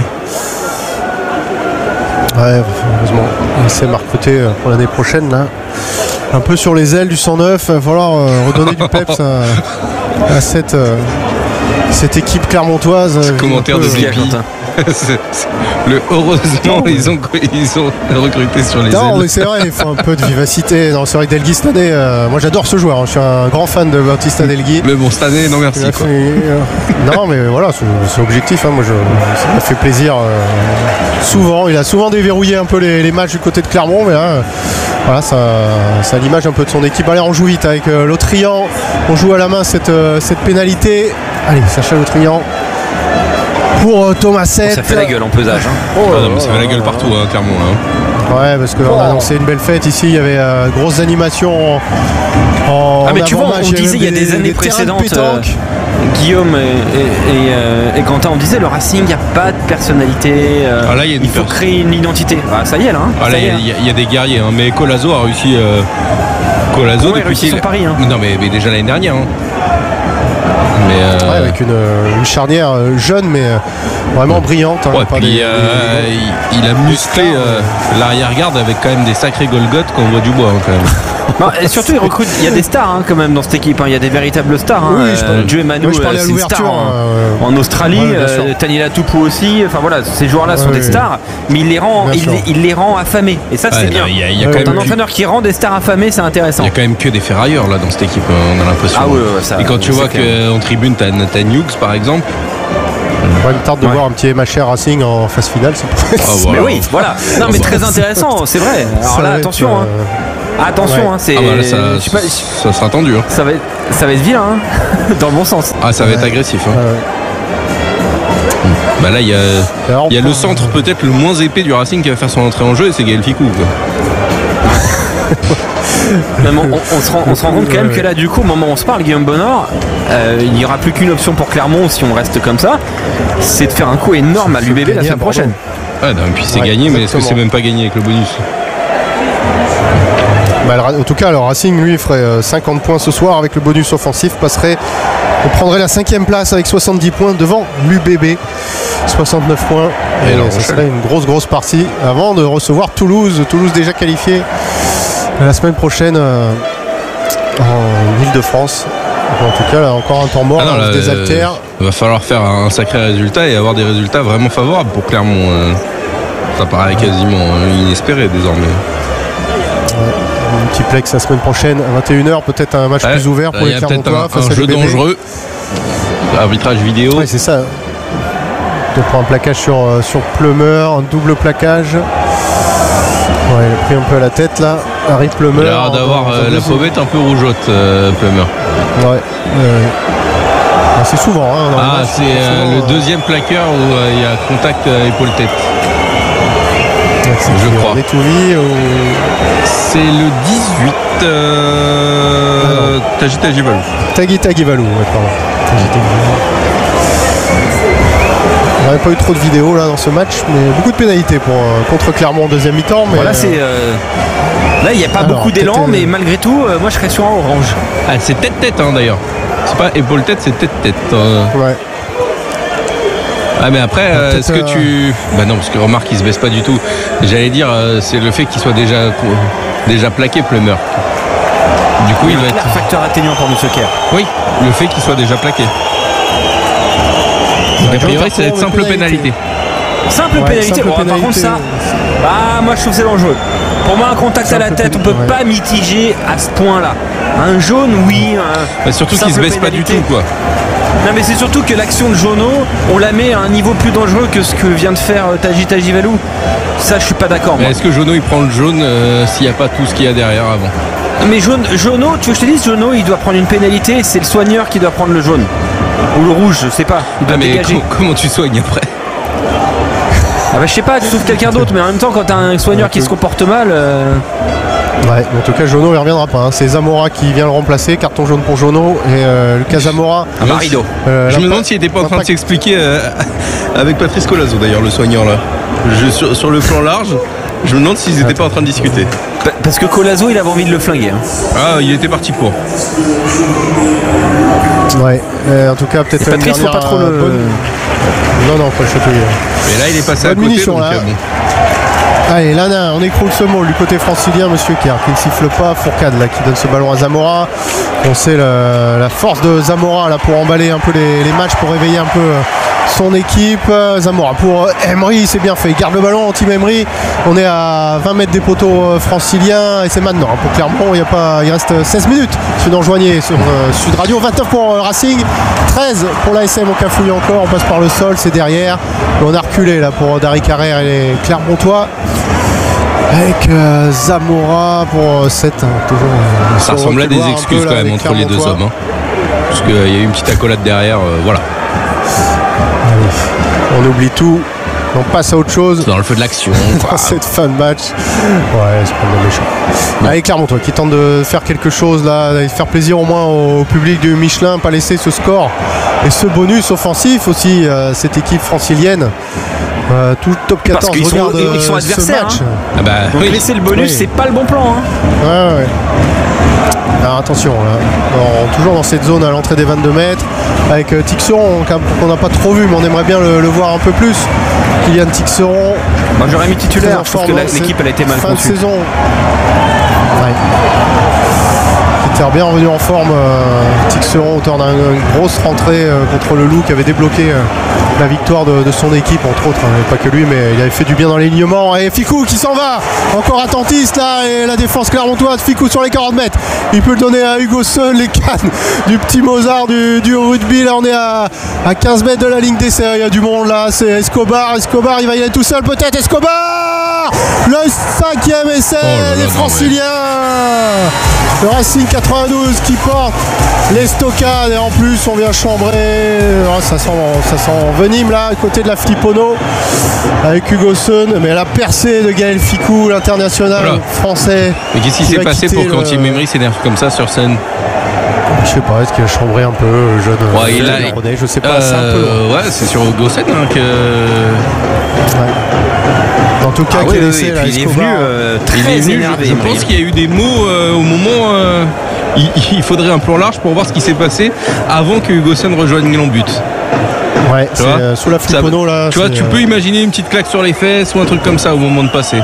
Ouais, heureusement. C'est marqué pour l'année prochaine là. Un peu sur les ailes du cent neuf. Il va falloir euh, redonner du peps à, à cette, euh, cette équipe clermontoise. Ce commentaire de Zépi. Le heureusement non, ils ont ils ont recruté sur les non, ailes. Mais c'est vrai, il faut un peu de vivacité. Non, c'est vrai que Delgui cette année, euh, moi j'adore ce joueur. Hein, je suis un grand fan de Bautista Delgui. Mais bon, cette année, non merci. Quoi. Fait, euh, non, mais voilà, c'est, c'est objectif. Hein, moi, je, ça m'a fait plaisir. Euh, souvent, il a souvent déverrouillé un peu les, les matchs du côté de Clermont, mais là, euh, voilà, ça, ça a l'image un peu de son équipe. Allez, on joue vite avec euh, l'Autrian. On joue à la main cette, euh, cette pénalité. Allez, Sacha l'Autrian. Pour euh, Thomas Sett. Ça fait la gueule en pesage. Hein. Oh, ah non, mais ça fait la gueule partout, hein, clairement. Hein. Ouais, parce qu'on oh. a annoncé une belle fête ici. Il y avait euh, grosses animations en. Ah, mais en tu vois, on disait il y a des, des années des précédentes. Euh, Guillaume et, et, et, euh, et Quentin, on disait le Racing, il n'y a pas de personnalité. Euh, ah là, y a il faut pers- créer une identité. Ah, ça y est là. Hein, ah là, il y, y, y a des guerriers, hein, mais Colazo a réussi. Euh, Colazo ouais, depuis qu'il son pari. Hein. Non, mais, mais déjà l'année dernière. Hein. Mais euh... ouais, avec une, une charnière jeune mais vraiment brillante. Hein, ouais, puis, des, euh, des... Il, il a musclé euh, l'arrière-garde avec quand même des sacrés Golgoth qu'on voit du bois hein, quand même. Non, et surtout, il recrute. Il y a des stars hein, quand même dans cette équipe. Hein. Il y a des véritables stars. Hein. Oui, euh, Joe Manu, oui, c'est une star en, euh... en Australie. Ouais, euh, Tanila Tupu aussi. Enfin voilà, ces joueurs-là sont ouais, des stars, mais il les rend, il, il les rend affamés. Et ça, c'est ouais, bien. Il y a, il y a ouais, quand un entraîneur qui rend des stars affamés, c'est intéressant. Il y a quand même que des ferrailleurs là dans cette équipe. On a l'impression. Ah ouais, ouais, ça, et quand tu vois qu'en tribune, t'as Nathan Hughes par exemple. Ouais, il me tarde de ouais. voir un petit M H R Racing en phase finale. Oh, voilà. Mais oui, voilà. Non, mais très intéressant, c'est vrai. Alors là, attention. Être, euh... hein. Attention, ouais. hein, c'est. Ah bah là, ça, pas, ça sera tendu. Hein. Ça va être, ça va être vilain, hein, dans le bon sens. Ah, ça va ouais. être agressif. Hein. Ouais. Bah là, il y a, Alors, y a le centre peut-être le moins épais du Racing qui va faire son entrée en jeu, et c'est Gaël Ficou. Même on, on, se rend, on se rend compte quand même que là, du coup, au moment où on se parle, Guillaume Bonnard, euh, il n'y aura plus qu'une option pour Clermont si on reste comme ça, c'est de faire un coup énorme à l'U B B la semaine prochaine. Ah, non, et puis c'est ouais, gagné, mais est-ce que c'est même pas gagné avec le bonus? Bah, en tout cas, le Racing, lui, ferait cinquante points ce soir avec le bonus offensif, passerait, on prendrait la cinquième place avec soixante-dix points devant l'U B B, soixante-neuf points. Et, et ça serait une grosse, grosse partie avant de recevoir Toulouse. Toulouse déjà qualifié la semaine prochaine euh, en Ile-de-France. En tout cas, là, encore un temps mort, ah non, là, on se désaltère. Il euh, va falloir faire un sacré résultat et avoir des résultats vraiment favorables pour Clermont. Euh, ça paraît quasiment inespéré désormais. Ouais. Un petit plex la semaine prochaine à vingt et une heures, peut-être un match ouais, plus ouvert pour les Clermontois. Il y a peut-être un, un jeu dangereux. Arbitrage vidéo. Oui, c'est ça. On prend un plaquage sur, sur Plumeur, un double plaquage. Ouais, il a pris un peu à la tête là. Harry Plumeur. Il a l'air d'avoir euh, la pommette un peu rougeote, euh, Plumeur. Ouais. Euh, c'est souvent. Hein, ah, c'est euh, le deuxième plaqueur où il euh, y a contact euh, épaule-tête. Je crois. Ou... C'est le dix-huit. Euh... Tagi Tagivalou. Tagi Tagivalou, ouais, pardon. Tagi Tagivalou. On n'avait pas eu trop de vidéos là dans ce match, mais beaucoup de pénalités pour, euh, contre Clermont en deuxième mi-temps. Mais voilà, c'est euh... là il n'y a pas Alors, beaucoup d'élan, mais malgré tout, euh, moi je serais sur un orange. Ah, c'est tête-tête hein, d'ailleurs. C'est pas épaule-tête, c'est tête-tête. Euh... Ouais. Ah mais après, euh, est-ce que euh... tu... Bah non, parce que remarque, il se baisse pas du tout. J'allais dire, euh, c'est le fait qu'il soit déjà, déjà plaqué, Plumeur. Du coup, il, il va être... un facteur atténuant pour Monsieur Kerr. Oui, le fait qu'il soit déjà plaqué. A priori, ça va être simple pénalité. pénalité. Simple ouais, pénalité, simple bon, pénalité. Par contre ça, bah, moi je trouve c'est dangereux. Pour moi, un contact simple à la tête, on peut ouais. pas mitiger à ce point-là. Un jaune, oui. Un bah, surtout qu'il se baisse pénalité. Pas du tout, quoi. Non mais c'est surtout que l'action de Jono, on la met à un niveau plus dangereux que ce que vient de faire Tagi Tagivalou. Ça je suis pas d'accord. Mais est-ce que Jono il prend le jaune euh, s'il n'y a pas tout ce qu'il y a derrière avant? Mais jaune, Jono, tu veux que je te dise, Jono il doit prendre une pénalité, c'est le soigneur qui doit prendre le jaune. Ou le rouge, je sais pas. Il doit ah mais dégager. Com- comment tu soignes après? Ah bah je sais pas, tu trouves quelqu'un d'autre, mais en même temps quand t'as un soigneur qui se comporte mal... Euh... Ouais, en tout cas Jono il reviendra pas, hein. C'est Zamora qui vient le remplacer, carton jaune pour Jono et euh, Lucas Zamora. Un marido. Euh, je me demande s'il était pas en train de s'expliquer euh, avec Patrice Colazo d'ailleurs, le soigneur là. Je, sur, sur le plan large, je me demande s'ils étaient pas en train de discuter. Parce que Colazo il avait envie de le flinguer. Hein. Ah, il était parti pour. Ouais, euh, en tout cas peut-être. Patrice faut pas trop le. Bonne... Non non, pas le chatouiller. Mais là il est passé bonne à côté donc là. Bon. Allez, Lana, on écroule ce mot du côté francilien, Monsieur Kerr, qui ne siffle pas. Fourcade là, qui donne ce ballon à Zamora. On sait le, la force de Zamora là pour emballer un peu les, les matchs, pour réveiller un peu son équipe. Zamora pour Emery, c'est bien fait. Il garde le ballon, Team Emery. On est à vingt mètres des poteaux franciliens et c'est maintenant. Pour Clermont, il, y a pas, il reste seize minutes. Si vous nous rejoignez sur euh, Sud Radio, vingt-neuf pour Racing, treize pour l'A S M. On cafouille encore, on passe par le sol, c'est derrière. Et on a reculé là pour Dari Carrère et les Clermontois. Avec euh, Zamora pour sept. Hein, toujours, euh, ça ressemblait à des excuses quand même entre les deux hommes. Hein, parce qu'il euh, y a eu une petite accolade derrière. Euh, voilà. Allez, on oublie tout. On passe à autre chose. Dans le feu de l'action. Dans cette fin de match. Ouais, c'est pas mal méchant. Allez, Clermontois qui tente de faire quelque chose là, de faire plaisir au moins au public du Michelin, pas laisser ce score et ce bonus offensif aussi, euh, cette équipe francilienne. Euh, tout top quatorze. Parce qu'ils sont, ils sont adversaires. Hein. Ah bah, donc oui. laisser le bonus, oui. C'est pas le bon plan. Hein. Ouais, ouais. Alors attention, là, bon, toujours dans cette zone à l'entrée des vingt-deux mètres, avec euh, Tixeron qu'on n'a pas trop vu, mais on aimerait bien le, le voir un peu plus. Kylian Tixeron. Moi j'aurais mis titulaire, je pense que l'équipe elle a été mal fin conçue. De saison. Ouais. Qui était bien revenu en forme, euh, Tixeron, auteur d'une grosse rentrée euh, contre le Loup qui avait débloqué euh, la victoire de, de son équipe, entre autres, hein, pas que lui, mais il avait fait du bien dans l'alignement. Et Ficou qui s'en va, encore attentiste là, et la défense clermontoise, Ficou sur les quarante mètres, il peut le donner à Hugo Seul, les cannes du petit Mozart du, du rugby. Là on est à, à quinze mètres de la ligne d'essai, il y a du monde là, c'est Escobar, Escobar il va y aller tout seul peut-être, Escobar, le cinquième essai oh là des là, Franciliens, le Racing quatre-vingt-douze qui porte les stockades, et en plus on vient chambrer, ça sent, ça sent venime là à côté de la Flipono avec Hugo Sun, mais la percée de Gaël Ficou, l'international voilà. français. Mais qu'est-ce qui s'est passé pour quand Tim Emery s'énerve comme ça sur scène? Je sais pas, est-ce qu'il a chambré un peu le jeune ouais, il a, René, je sais pas, euh, c'est un peu. Ouais, c'est sur Hugo Sun hein, que. Ouais. En tout cas, ah quel oui, essai oui, là, il est venu euh, très il est venu, énervé. Je, je pense qu'il y a eu des mots euh, au moment. Euh, il, il faudrait un plan large pour voir ce qui s'est passé avant que Hugo Sun rejoigne l'en-but. Ouais, c'est euh, sous la Flipono là. Tu vois, tu euh... peux imaginer une petite claque sur les fesses ou un truc comme ça au moment de passer.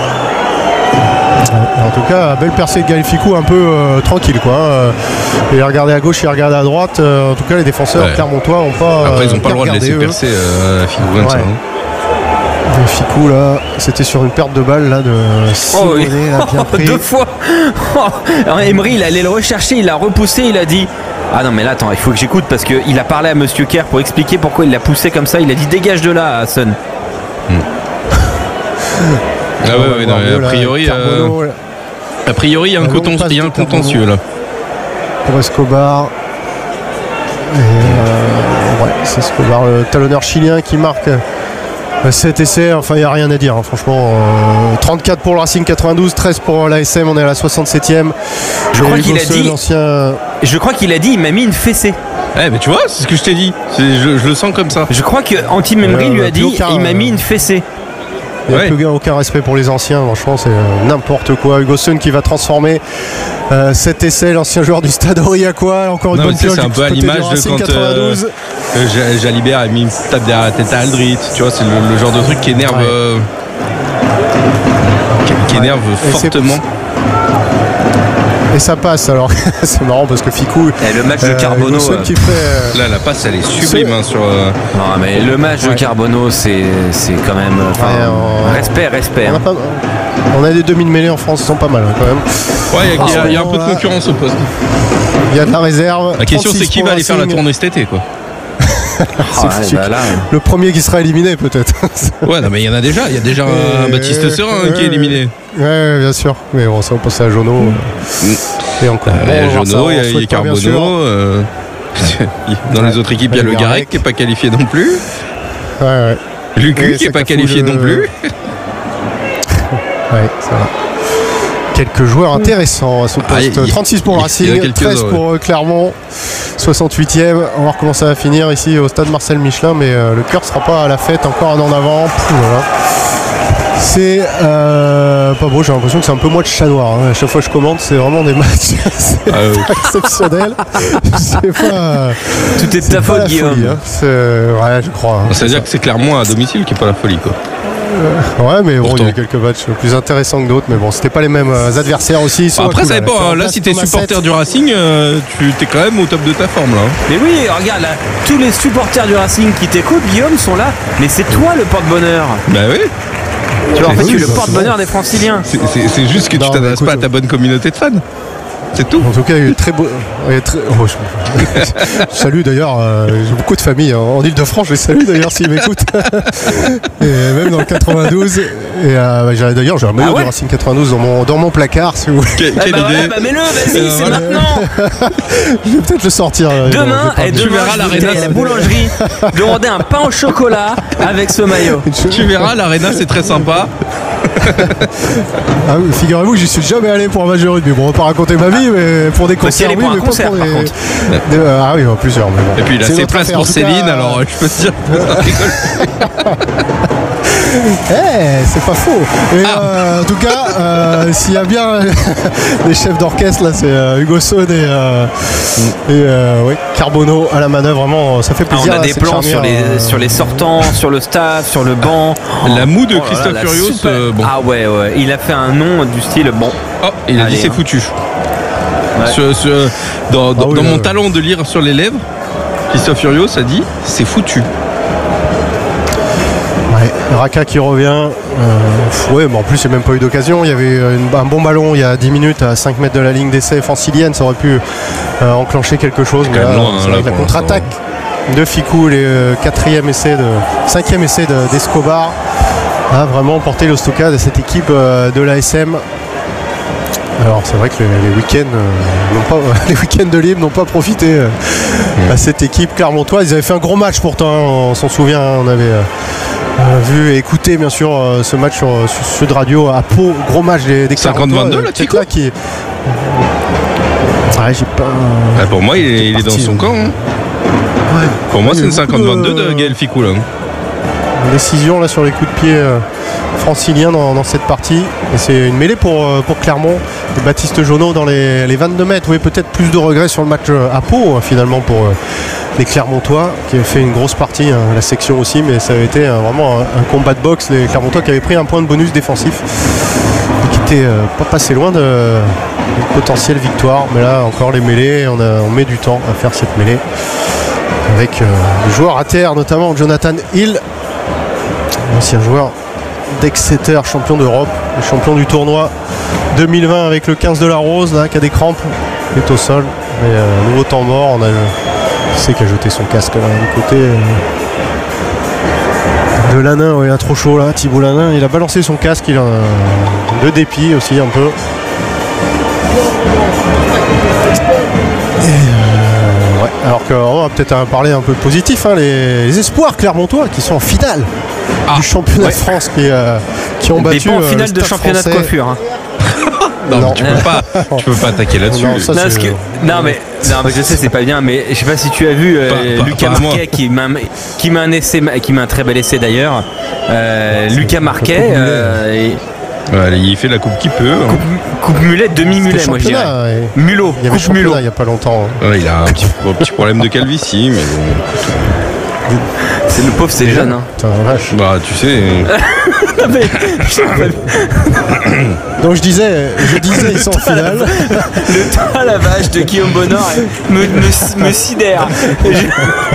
En tout cas, belle percée de Gaël Ficou, un peu euh, tranquille quoi. Euh, il a regardé à gauche, il a regardé à droite. Euh, en tout cas, les défenseurs ouais. clermontois n'ont pas. Après, ils n'ont euh, pas le droit de laisser eux. percer euh, Ficou comme ouais. ça. Hein. Ficou là, c'était sur une perte de balle là de oh, oui. là, bien pris. Deux fois. Alors, Emery, il allait le rechercher, il l'a repoussé, il a dit. Ah non mais là attends, il faut que j'écoute parce qu'il a parlé à Monsieur Kerr pour expliquer pourquoi il l'a poussé comme ça. Il a dit dégage de là, Sun. Hmm. Ah ouais, ouais, non, a priori, euh, a priori, il y a un, contentieux, il y a un contentieux là. Pour Escobar. Et euh, ouais, c'est Escobar, le talonneur chilien qui marque cet essai. Enfin, il n'y a rien à dire, hein, franchement. Euh, trente-quatre pour le Racing quatre-vingt-douze, treize pour l'A S M. On est à la soixante-septième. Je crois qu'il a dit. Ancien... Je crois qu'il a dit. Il m'a mis une fessée. Eh mais tu vois, c'est ce que je t'ai dit. Je, je le sens comme ça. Je crois que Anti Memory euh, lui a dit. Aucun, il m'a mis une fessée. Il n'y a ouais. plus aucun respect pour les anciens, franchement c'est euh, n'importe quoi. Hugo Sun qui va transformer euh, cet essai, l'ancien joueur du Stade Aurillacois, encore une non, bonne pioche. C'est un peu à l'image de quand euh, euh, Jalibert a mis une tape derrière la tête à Aldrit, tu vois, c'est le, le genre de truc qui énerve, ouais. euh, qui, qui énerve ouais. fortement. Et ça passe alors. C'est marrant parce que Ficou. Et le match de Carbonneau. Euh, qui fait, euh, là, la passe, elle est sublime hein, sur. Euh... Non, mais le match ouais. de Carbonneau, c'est, c'est quand même. Ouais, on... Respect, respect. On, hein. a pas... on a des demi-mêlées en France, ils sont pas mal hein, quand même. Ouais, il y, ah, y, y a un peu de concurrence au poste. Il y a de la réserve. La question, c'est qui va aller faire la tournée cet été, quoi. Ah ouais, bah là, le premier qui sera éliminé peut-être. Ouais non mais il y en a déjà, il y a déjà un et Baptiste euh, Serin ouais, qui est éliminé. Ouais bien sûr, mais bon ça on pense à Jono mmh. et encore. Il euh, bon, y a Jono, il y a Carbonneau. Euh, dans ouais. les autres équipes il y a le Garec qui est pas qualifié non plus. Ouais ouais. Lucu qui est pas qualifié le... non plus. Ouais ça va. Quelques joueurs intéressants à ce poste. Ah, trente-six pour le Racing, treize pour ouais. Clermont, soixante-huitième. On va voir comment ça va finir ici au stade Marcel Michelin, mais euh, le cœur sera pas à la fête. Encore un en avant. Pouh, voilà. C'est euh, pas beau, j'ai l'impression que c'est un peu moi de chat noir. Hein. À chaque fois que je commente, c'est vraiment des matchs c'est ah, oui. exceptionnels. C'est pas, tout est de ta faute, Guillaume. Folie, hein. C'est, ouais, je crois. Hein. Ça veut dire que c'est clairement à domicile qui n'est pas la folie, quoi. Euh, ouais, mais bon, il y a eu quelques matchs plus intéressants que d'autres, mais bon, c'était pas les mêmes euh, adversaires aussi. Bah après, ça dépend. Hein. Là, si t'es supporter du Racing, euh, tu t'es quand même au top de ta forme, là. Mais oui, regarde, là, tous les supporters du Racing qui t'écoutent, Guillaume, sont là. Mais c'est toi le porte-bonheur. Bah oui. Tu vois, en fait, tu es le porte-bonheur des Franciliens. C'est, c'est, c'est juste que non, tu t'adresses pas à ta bonne communauté de fans. C'est tout. En tout cas, il y a eu très beau. Très... Oh, je... je salue d'ailleurs, euh, j'ai beaucoup de familles en Ile-de-France, je les salue d'ailleurs s'ils m'écoutent. Et même dans le quatre-vingt-douze. Et euh, j'ai, d'ailleurs, j'ai un maillot ah ouais du Racing quatre-vingt-douze dans mon, dans mon placard, si vous voulez. Quelle, quelle ah bah idée. Ouais, bah mets-le, vas-y, euh, c'est voilà. Maintenant. Je vais peut-être le sortir. Demain, et demain, tu verras l'Arena, la boulangerie, demander un pain au chocolat avec ce maillot. Tu verras, l'Arena, c'est très sympa. Ah oui, figurez-vous que je suis jamais allé pour un match de rugby. Bon, on va pas raconter ma vie, mais pour des concerts, oui, pour mais un concert, pas pour par des... contre. de... Ah oui, plusieurs. Mais bon. Et puis il a C'est ses notre places affaire. pour En tout Céline, cas, alors je peux te dire. Eh, c'est pas faux. Et Ah. euh, en tout cas, euh, s'il y a bien des chefs d'orchestre, là, c'est euh, Hugo Saune et, euh, et euh, ouais, Carbonneau à la manœuvre. Vraiment, ça fait Ah, plaisir. on a là, des cette plans sur charnière, les, euh, sur les sortants, sur le staff, sur le banc. La moue de Oh là Christophe là, Furios, super. euh, bon. Ah ouais, ouais, il a fait un nom du style bon. Oh, il a Allez, dit c'est hein. foutu. Ouais. Ce- ce- dans dans- Ah oui, dans là, mon ouais. talent de lire sur les lèvres, Christophe Furios a dit c'est foutu. Ouais, Raka qui revient. Euh, ouais, mais en plus, il n'y a même pas eu d'occasion. Il y avait une- un bon ballon il y a dix minutes à cinq mètres de la ligne d'essai francilienne. Ça aurait pu euh, enclencher quelque chose. Mais quand même là, loin, c'est là, vrai que la pour contre-attaque de Ficou, le euh, quatrième essai, de, cinquième essai de- d'Escobar, a vraiment porté le stockade de cette équipe euh, de l'A S M. Alors c'est vrai que les, les week-ends euh, n'ont pas, les week-ends de libre n'ont pas profité euh, à cette équipe clermontoise. Ils avaient fait un gros match pourtant, hein, on s'en souvient, hein, on avait euh, euh, vu et écouté bien sûr euh, ce match sur, sur Sud Radio à Pau, gros match des, des cinquante Clermontois, vingt-deux, euh, là, peut-être Tico là qui... Ouais, j'ai pas... Ah, pour moi, il est, il est dans parti, son hein. camp. hein. Ouais. Pour moi, Ouais, c'est il une y a beaucoup cinquante vingt-deux de- de Gaël Ficou là. Une décision là sur les coups de pied euh, franciliens dans, dans cette partie. Et c'est une mêlée pour, euh, pour Clermont. Et Baptiste Jonot dans les, les vingt-deux mètres. Oui, peut-être plus de regrets sur le match euh, à Pau hein, finalement pour euh, les Clermontois qui avaient fait une grosse partie, hein, la section aussi, mais ça avait été euh, vraiment un, un combat de boxe. Les Clermontois qui avaient pris un point de bonus défensif et qui n'étaient euh, pas passé loin de, de potentielle victoire. Mais là encore les mêlées, on, a, on met du temps à faire cette mêlée. Avec euh, des joueurs à terre, notamment Jonathan Hill, ancien joueur d'Exeter, champion d'Europe, et champion du tournoi deux mille vingt avec le quinze de la Rose, là, qui a des crampes, qui est au sol. Et euh, nouveau temps mort, on a le... Qui c'est qui a jeté son casque là, du côté euh, de Lanin, ouais, il a trop chaud là, Thibault Lanin, il a balancé son casque, il a euh, de dépit aussi un peu. Ouais, alors qu'on va peut-être en parler un peu positif, hein, les, les espoirs clermontois qui sont en finale Ah, du championnat ouais. de France qui, euh, qui ont Des battu pas en euh, finale le de Stade championnat français. de coiffure. hein. Non, Non. mais tu peux pas, tu peux pas attaquer là-dessus. Non, ça, Non, c'est- parce que- non, mais, non, mais je sais c'est pas bien, mais je sais pas si tu as vu euh, Pas- pas- Lucas pas à moi. Marquet qui met, un, qui met un essai, qui met un très bel essai d'ailleurs. Euh, Lucas Marquet, euh, et- Ouais, il fait la coupe qu'il peut. hein. coupe, coupe mulet, demi C'était mulet, moi je dirais. championnat, ouais. Mulot, Il y avait coupe mulot. championnat il n'y a pas longtemps. hein. Ouais, il a un petit, un petit problème de calvitie, mais bon. C'est le pauvre, c'est jeune. Hein. Putain, la vache. Bah, tu sais. Non, mais- Donc je disais, je disais ils sont en finale. Le temps à la vache de Guillaume Bonnard me, me, me sidère. Je-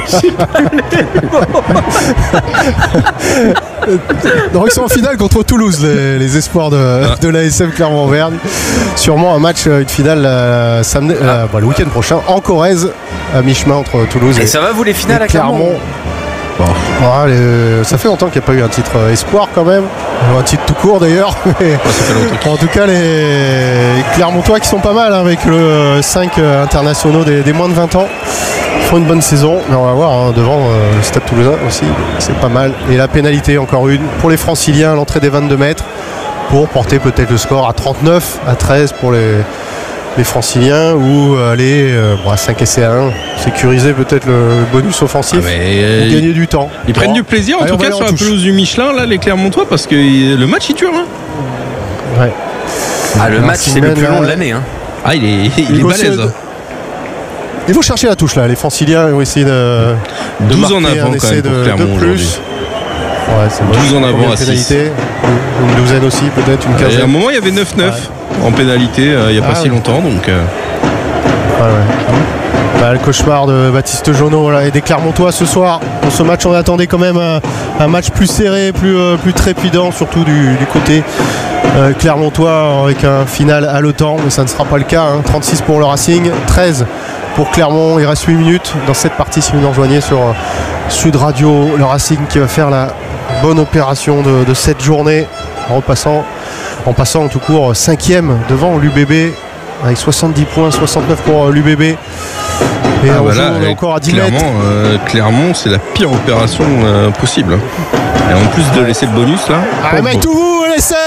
Donc ils sont en finale contre Toulouse, les, les espoirs de, de l'A S M Clermont-Auvergne. Sûrement un match, une finale euh, samedi, euh, bah, le week-end prochain en Corrèze, à mi-chemin entre Toulouse et, Et ça va vous les finales et à Clermont? Clermont. Bon, voilà, les- ça fait longtemps qu'il n'y a pas eu un titre euh, espoir quand même, un titre tout court d'ailleurs. Mais Ça fait longtemps. en tout cas, les Clermontois qui sont pas mal hein, avec le cinq internationaux des, des moins de vingt ans. Ils font une bonne saison, mais on va voir hein, devant euh, le Stade Toulousain aussi, c'est pas mal. Et la pénalité, encore une, pour les Franciliens à l'entrée des vingt-deux mètres, pour porter peut-être le score à trente-neuf à treize pour les, les Franciliens, ou aller euh, bon, à cinq essais à un, sécuriser peut-être le bonus offensif, Ah, mais, euh, ou gagner du temps. Ils prennent Bon. du plaisir en Allez, tout on va cas aller sur en la touche. pelouse du Michelin, là, les Clermontois, parce que le match il dure. Hein. Ouais. Ah, le match, c'est le plus long de l'année. Hein. Ah, il est, il est Hugo balèze. Saud. Il faut chercher la touche là, les Franciliens ont essayé de, de douze en marquer avant un quand essai même pour de, Clermont de aujourd'hui. plus. Ouais, c'est moche. douze en avant Combien de à six. pénalités Une douzaine aussi, peut-être une Et à un quinzaine. moment, il y avait neuf neuf en pénalité euh, il n'y a pas Ah, si ouais. longtemps. Donc, euh, Ouais, ouais. Bah, le cauchemar de Baptiste Jonot voilà, et des Clermontois ce soir. Pour ce match, on attendait quand même un, un match plus serré, plus, euh, plus trépidant, surtout du, du côté euh, Clermontois avec un final à l'OTAN, mais ça ne sera pas le cas. hein. trente-six pour le Racing, treize pour Clermont. Il reste huit minutes dans cette partie si vous nous rejoignez sur euh, Sud Radio. Le Racing qui va faire la bonne opération de, de cette journée en repassant, en passant en tout court cinquième devant l'U B B avec soixante-dix points, soixante-neuf pour l'U B B. Et ah, on bah joue, là, on est euh, encore à dix Clermont, mètres. euh, Clermont, c'est la pire opération euh, possible. hein. Et en plus de laisser le bonus là. Ah, oh, mec, bon. tout vous, l'essai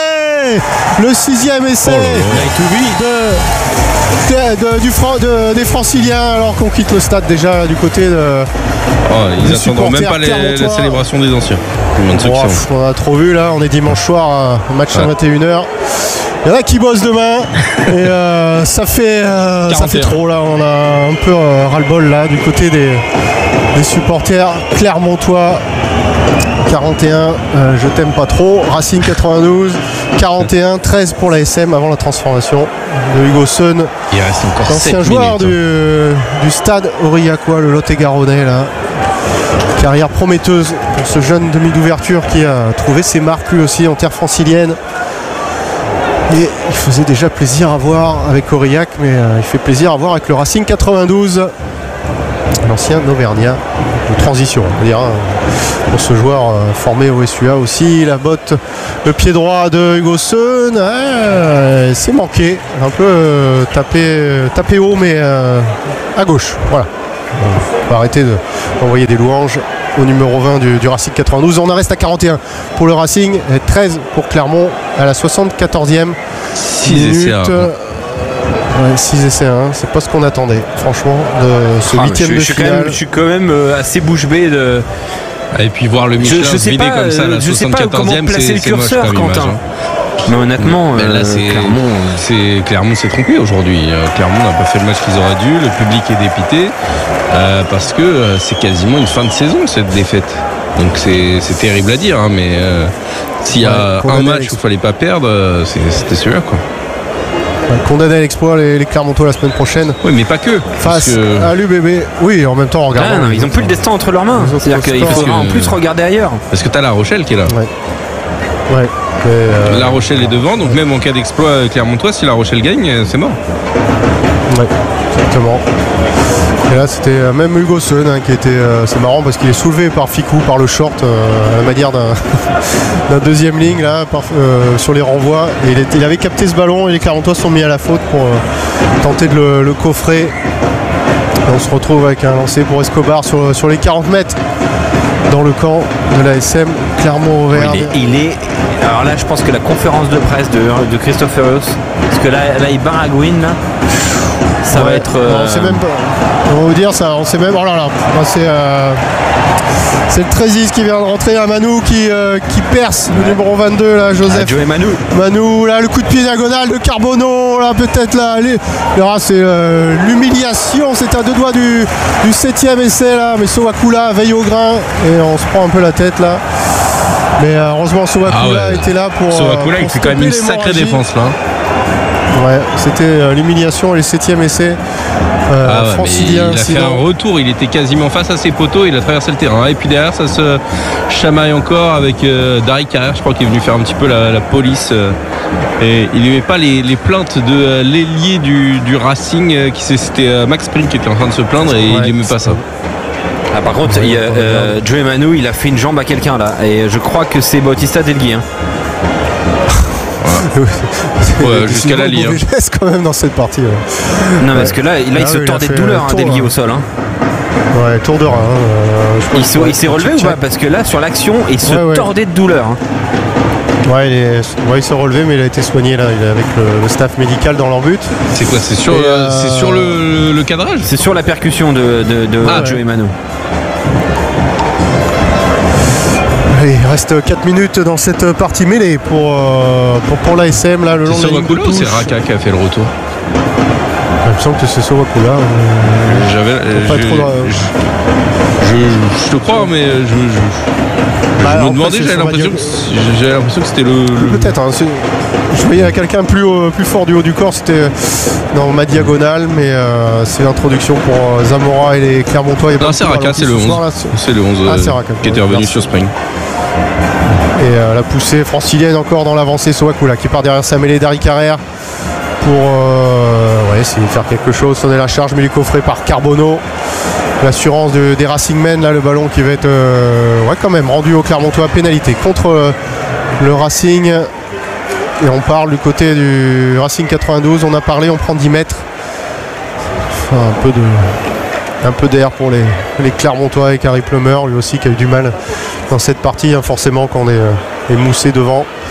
essai, le sixième essai oh de, de, de, du Fran, de, des Franciliens alors qu'on quitte le stade déjà du côté de. Oh, ils n'attendront même pas les, la célébration des anciens. Oh, on a trop vu là, on est dimanche soir, match à ouais. vingt et une heures. Il y en a qui bossent demain et euh, ça, fait, euh, ça fait trop là, on a un peu euh, ras-le-bol là du côté des, des supporters clermontois. quarante et un, euh, je t'aime pas trop. Racing quatre-vingt-douze, quarante et un, treize pour la S M avant la transformation de Hugo Seun. Il reste encore l'ancien joueur minutes, du, du stade Aurillacois, le Lot-et-Garonnais là. Carrière prometteuse pour ce jeune demi d'ouverture qui a trouvé ses marques lui aussi en terre francilienne. Et il faisait déjà plaisir à voir avec Aurillac, mais euh, il fait plaisir à voir avec le Racing quatre-vingt-douze. L'ancien Auvergnat de transition, on va dire, hein, pour ce joueur euh, formé au S U A aussi. La botte, le pied droit de Hugo Seun, euh, c'est manqué, un peu euh, tapé, tapé haut, mais euh, à gauche. Voilà. On va arrêter d'envoyer des louanges au numéro vingt du, du Racing quatre-vingt-douze. On en reste à quarante et un pour le Racing, et treize pour Clermont à la soixante-quatorzième minute. Ouais, six essais, hein. C'est pas ce qu'on attendait, franchement, de ce huitième ah, de je, finale. Même, je suis quand même euh, assez bouche bée de. Et puis voir le Michelin je, je se vider pas, comme ça, la je soixante-quatorzième, sais pas c'est, le c'est curseur, moche comme Quentin. image. Hein. Mais honnêtement, mais là, euh, c'est, Clermont, c'est, Clermont s'est trompé aujourd'hui. Clermont n'a pas fait le match qu'ils auraient dû. Le public est dépité euh, parce que euh, c'est quasiment une fin de saison cette défaite. Donc c'est, c'est terrible à dire, hein, mais euh, s'il y a ouais, un match où il fallait pas perdre, c'est, c'était celui-là, quoi. Condamné à l'exploit les, les Clermontois la semaine prochaine. Oui, mais pas que. Face que... à l'U B B. Oui, en même temps, en regardant. Ah, non, ils n'ont plus le destin entre leurs mains. C'est-à-dire qu'il faudra en plus regarder ailleurs. Parce que tu as La Rochelle qui est là. Ouais. Ouais. Euh... La Rochelle est devant, donc même en cas d'exploit Clermontois, si La Rochelle gagne, c'est mort. Ouais, exactement. Et là, c'était même Hugo Seun hein, qui était. Euh, c'est marrant parce qu'il est soulevé par Ficou, par le short, euh, à la manière d'un, d'un deuxième ligne là, par, euh, sur les renvois. Et il, était, il avait capté ce ballon et les Clermontois sont mis à la faute pour euh, tenter de le, le coffrer. Et on se retrouve avec un lancer pour Escobar sur, sur les quarante mètres dans le camp de la S M Clermont-Auvergne. Il est, il est. Alors là, je pense que la conférence de presse de, de Christophe Ferreus, parce que là, là il baragouine là. Ça ouais, va être. Euh... Non, on sait même pas. On va vous dire ça. On sait même. Oh là là. C'est, euh... c'est le Trésis qui vient de rentrer. À Manou qui, euh, qui perce le numéro vingt-deux là, Joseph. Ah, Joey Manou. Manou là, le coup de pied diagonal de Carbonneau là, peut-être là. Les... là c'est euh, l'humiliation. C'est à deux doigts du, du septième essai là. Mais Sowakula veille au grain et on se prend un peu la tête là. Mais euh, heureusement Sowakula ah ouais. était là pour. Sowakula, il fait quand même une sacrée défense là. Ouais, c'était euh, l'humiliation et le septième essai euh, ah ouais, francilien. Il a fait un retour, il était quasiment face à ses poteaux, il a traversé le terrain. Et puis derrière, ça se chamaille encore avec euh, Dari Carrère, je crois qu'il est venu faire un petit peu la, la police. Euh, et il n'aimait pas les, les plaintes de euh, l'ailier du, du Racing, euh, qui c'était euh, Max Spring qui était en train de se plaindre et ouais, il n'aimait pas ça. Ah, par contre, il, euh, Joey Manou, il a fait une jambe à quelqu'un là. Et je crois que c'est Bautista Delgui. Hein. Ouais, jusqu'à la ligne. Il geste quand même dans cette partie. Ouais. Non, ouais. Parce que là, là il ah, se oui, tordait de douleur, hein, Delgui au sol. Hein. Ouais, tour de rein. Euh, il, se, il s'est relevé ou pas? Parce que là, sur l'action, il se ouais, ouais. tordait de douleur. Hein. Ouais, il, est, ouais, il s'est relevé, mais il a été soigné là. Il est avec le, le staff médical dans leur but. C'est quoi? C'est sur, euh, c'est sur le, le cadrage? C'est sur la percussion de, de, de ah, Joey ouais. Manou. Allez, il reste quatre minutes dans cette partie mêlée pour, euh, pour, pour l'A S M là, le long c'est de la ligne de touche. C'est Raka qui a fait le retour. Il me semble que c'est Sowakula. Euh, J'avais, euh, je, trop... je, je, je te crois, mais je, je, bah, je me demandais, j'avais l'impression, que, j'avais l'impression que c'était le. le... Peut-être. Hein, je voyais quelqu'un plus, haut, plus fort du haut du corps, c'était dans ma diagonale, mais euh, c'est l'introduction pour Zamora et les Clermontois. Non, c'est Raka, c'est le onze. Soir, là, c'est... c'est le onze ah, euh, c'est Raka, qui était revenu sur Spring. Et euh, la poussée francilienne encore dans l'avancée, Sowakula qui part derrière sa mêlée d'Ari Carrère pour euh, ouais, essayer de faire quelque chose, sonner la charge, mais il est coffré par Carbonneau. L'assurance de, des Racingmen, là le ballon qui va être euh, ouais, quand même rendu au Clermontois, pénalité contre euh, le Racing. Et on parle du côté du Racing quatre-vingt-douze, on a parlé, on prend dix mètres. Enfin, un peu de un peu d'air pour les, les Clermontois et Harry Plummer, lui aussi qui a eu du mal dans cette partie, hein, forcément quand on est, euh, est moussé devant.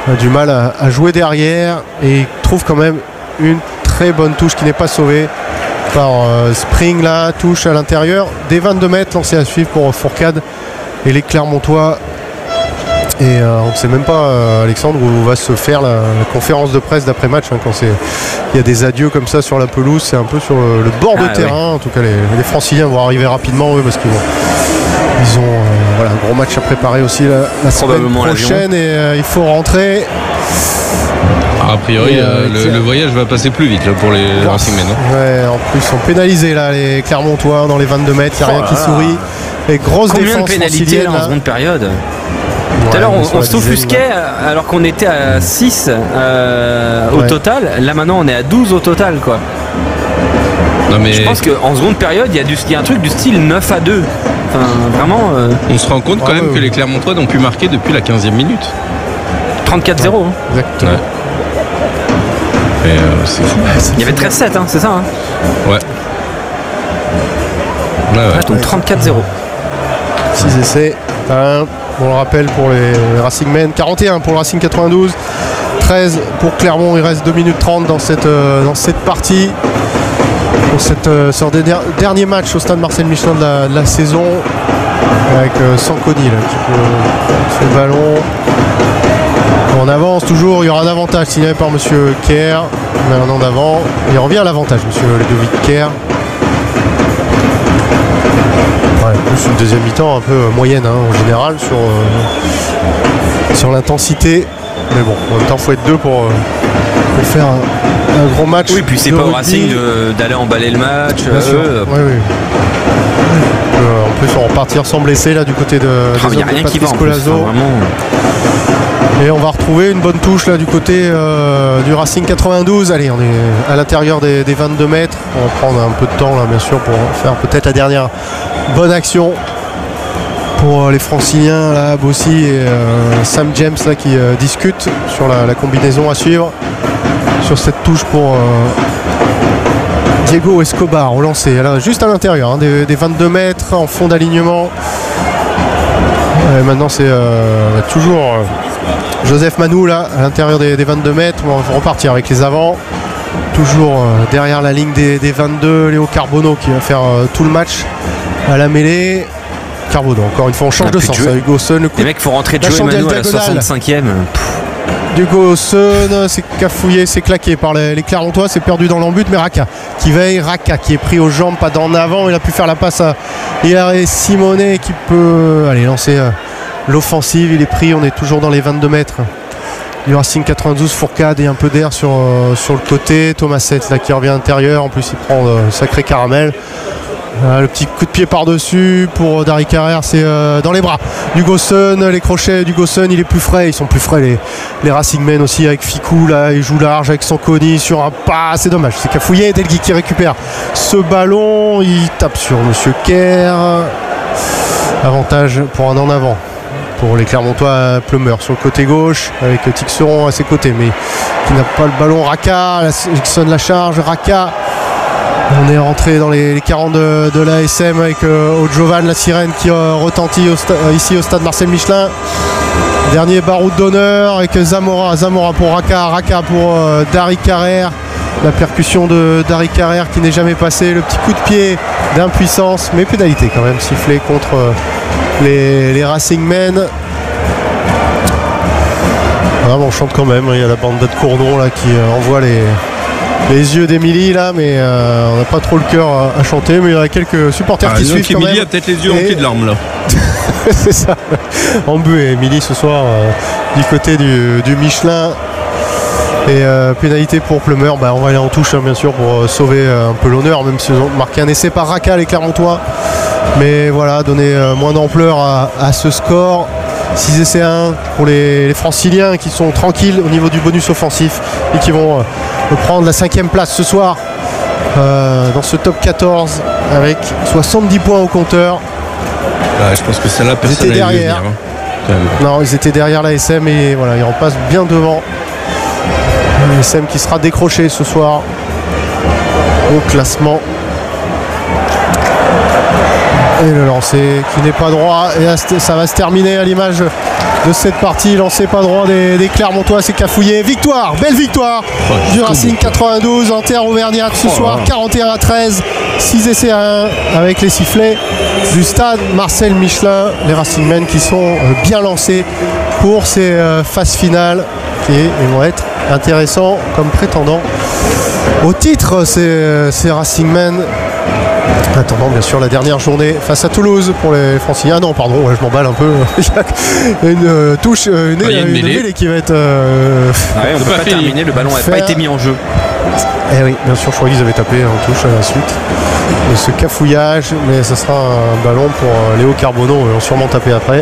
a du mal à, à jouer derrière et trouve quand même une très bonne touche qui n'est pas sauvée par euh, Spring là, touche à l'intérieur des vingt-deux mètres, lancé à suivre pour Fourcade et les Clermontois. Et euh, on ne sait même pas, euh, Alexandre, où va se faire la, la conférence de presse d'après-match, hein, quand il y a des adieux comme ça sur la pelouse. C'est un peu sur le, le bord ah, de terrain. Oui. En tout cas, les, les Franciliens vont arriver rapidement, eux, parce qu'ils vont, ils ont euh, voilà, un gros match à préparer aussi la, la semaine prochaine. Et euh, il faut rentrer. A priori, et, euh, le, le voyage va passer plus vite là, pour les Racingmen. Ouais, en plus, ils sont pénalisés, là, les Clermontois, dans les vingt-deux mètres. Il n'y a rien oh qui sourit. Et grosse Combien défense de pénalités là, en seconde période? Tout à l'heure, on, on s'offusquait alors qu'on était à six euh, au ouais. total. Là, maintenant, on est à douze au total, quoi. Non, mais je pense qu'en seconde période, il y, y a un truc du style neuf à deux. Enfin, vraiment. Euh... On se rend compte quand ah, même ouais, que ouais. les Clermontois n'ont pu marquer depuis la quinzième minute. trente-quatre zéro. Hein. Exactement. Ouais. Et, euh, c'est fou. Il y avait treize sept, hein, c'est ça hein Ouais. Ouais, ouais. Ah, donc trente-quatre zéro. six essais. Un. On le rappelle pour les Racingmen, quarante et un pour le Racing quatre-vingt-douze, treize pour Clermont. Il reste deux minutes trente dans cette, euh, dans cette partie. Pour cette, euh, sur des der- derniers matchs au stade Marcel Michelin de la, de la saison. Avec euh, Sanconi là, qui peut sur le ballon. On avance toujours, il y aura un avantage signalé par monsieur Kerr. On a un an d'avant. Il revient à l'avantage, monsieur Ludovic Kerr. Ouais, plus une deuxième mi-temps un peu euh, moyenne hein, en général sur, euh, sur l'intensité. Mais bon, en même temps, il faut être deux pour, euh, pour faire un, un gros match. Oui, puis c'est pas au Racing de, d'aller emballer le match. Bien sûr. Euh, oui, oui. Euh, en plus, on va repartir sans blesser là du côté de, ah, des hommes de Patrice Colazo. Vraiment. Et on va retrouver une bonne touche là du côté euh, du Racing quatre-vingt-douze. Allez, on est à l'intérieur des, des vingt-deux mètres. On va prendre un peu de temps là, bien sûr, pour faire peut-être la dernière bonne action pour euh, les Franciliens là, Bossy et euh, Sam James là qui euh, discutent sur la, la combinaison à suivre sur cette touche pour euh, Diego Escobar au lancer, là, juste à l'intérieur hein, des, des vingt-deux mètres en fond d'alignement. Et maintenant c'est euh, toujours euh, Joseph Manou là à l'intérieur des, des vingt-deux mètres. On va repartir avec les avants. Toujours euh, derrière la ligne des, des vingt-deux, Léo Carbonneau qui va faire euh, tout le match à la mêlée. Carbonneau, encore une fois, on change ah, de sens. À Hugo Sun, le coup les mecs, faut rentrer de jouer Manou à la soixante-cinquième. Hugo Sun, c'est cafouillé, c'est claqué par les, les Clermontois, c'est perdu dans l'embut, mais Raka qui veille, Raka qui est pris aux jambes, pas d'en avant. Il a pu faire la passe à Hilaire Simonet qui peut aller lancer euh, l'offensive. Il est pris, on est toujours dans les vingt-deux mètres du Racing quatre-vingt-douze. Fourcade et un peu d'air sur, euh, sur le côté. Thomas Sett là qui revient à l'intérieur, en plus il prend euh, sacré caramel. Euh, le petit coup de pied par-dessus pour Dari Carrère, c'est euh, dans les bras d'Hugo Sun, les crochets d'Hugo Sun, il est plus frais, ils sont plus frais les, les Racingmen aussi avec Ficou là, il joue large avec Sanconi sur un pas, c'est dommage, c'est cafouillé. Delgui qui récupère ce ballon, il tape sur monsieur Kerr. Avantage pour un en avant pour les Clermontois. Plumeur sur le côté gauche avec Tixeron à ses côtés mais qui n'a pas le ballon. Raka, il sonne la charge, Raka. On est rentré dans les, les quarante de, de l'A S M avec euh, Ojovan, la sirène qui euh, retentit au sta- euh, ici au stade Marcel Michelin. Dernier baroud d'honneur avec Zamora, Zamora pour Raka, Raka pour euh, Dari Carrère. La percussion de Dari Carrère qui n'est jamais passée. Le petit coup de pied d'impuissance, mais pénalité quand même sifflé contre euh, les, les Racingmen. Ah, on chante quand même, il y a la bande de Courdon là qui euh, envoie les. Les yeux d'Emilie là, mais euh, on n'a pas trop le cœur à, à chanter, mais il y a quelques supporters ah, qui suivent quand Emilie même. a peut-être les yeux remplis de larmes là. C'est ça. Embué Emilie ce soir euh, du côté du, du Michelin. Et euh, pénalité pour Plumeur, bah, on va aller en touche hein, bien sûr pour euh, sauver euh, un peu l'honneur, même si ils ont marqué un essai par Raka les Clermontois. Mais voilà, donner euh, moins d'ampleur à, à ce score. six essais à un pour les, les Franciliens qui sont tranquilles au niveau du bonus offensif et qui vont euh, prendre la cinquième place ce soir euh, dans ce top quatorze avec soixante-dix points au compteur. Ouais, je pense que celle-là personne n'allait derrière. Venir, hein. Non, ils étaient derrière la S M et voilà, ils repassent bien devant. La S M qui sera décroché ce soir au classement. Et le lancer qui n'est pas droit. Et là, ça va se terminer à l'image de cette partie. Lancer pas droit des, des Clermontois, c'est cafouillé. Victoire, belle victoire oh, du Racing quatre-vingt-douze en terre auvergnate ce oh, soir, là. quarante et un à treize, six essais à un avec les sifflets du stade Marcel Michelin. Les Racingmen qui sont bien lancés pour ces phases finales et ils vont être intéressants comme prétendants au titre, ces, ces Racingmen. Attendant bien sûr la dernière journée face à Toulouse pour les Franciliens. Ah non pardon, ouais, je m'emballe un peu. Il y a une euh, touche, une, ah, une, une mêlée. mêlée qui va être. Euh, ah ouais, on ne peut pas, pas terminer, le ballon n'a pas été mis en jeu. Eh oui, bien sûr, je crois qu'ils avaient tapé en touche à la suite de ce cafouillage, mais ce sera un ballon pour Léo Carbonneau, ils vont sûrement taper après.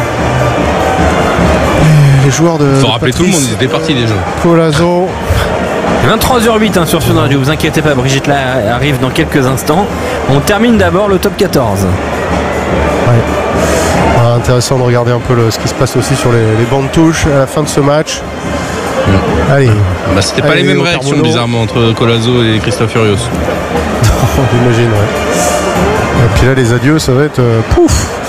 Et les joueurs de. Il faut rappeler tout le monde, ils étaient partis déjà. Colazo. vingt-trois heures huit hein, sur Sud Radio, vous inquiétez pas, Brigitte là arrive dans quelques instants. On termine d'abord le top quatorze. Ouais. Ah, intéressant de regarder un peu le, ce qui se passe aussi sur les, les bancs de touche à la fin de ce match. Mmh. Allez. Bah, c'était pas Allez, les mêmes réactions Carbonneau. Bizarrement entre Colazo et Christophe Furios. J'imagine, ouais. Et puis là les adieux ça va être euh, pouf.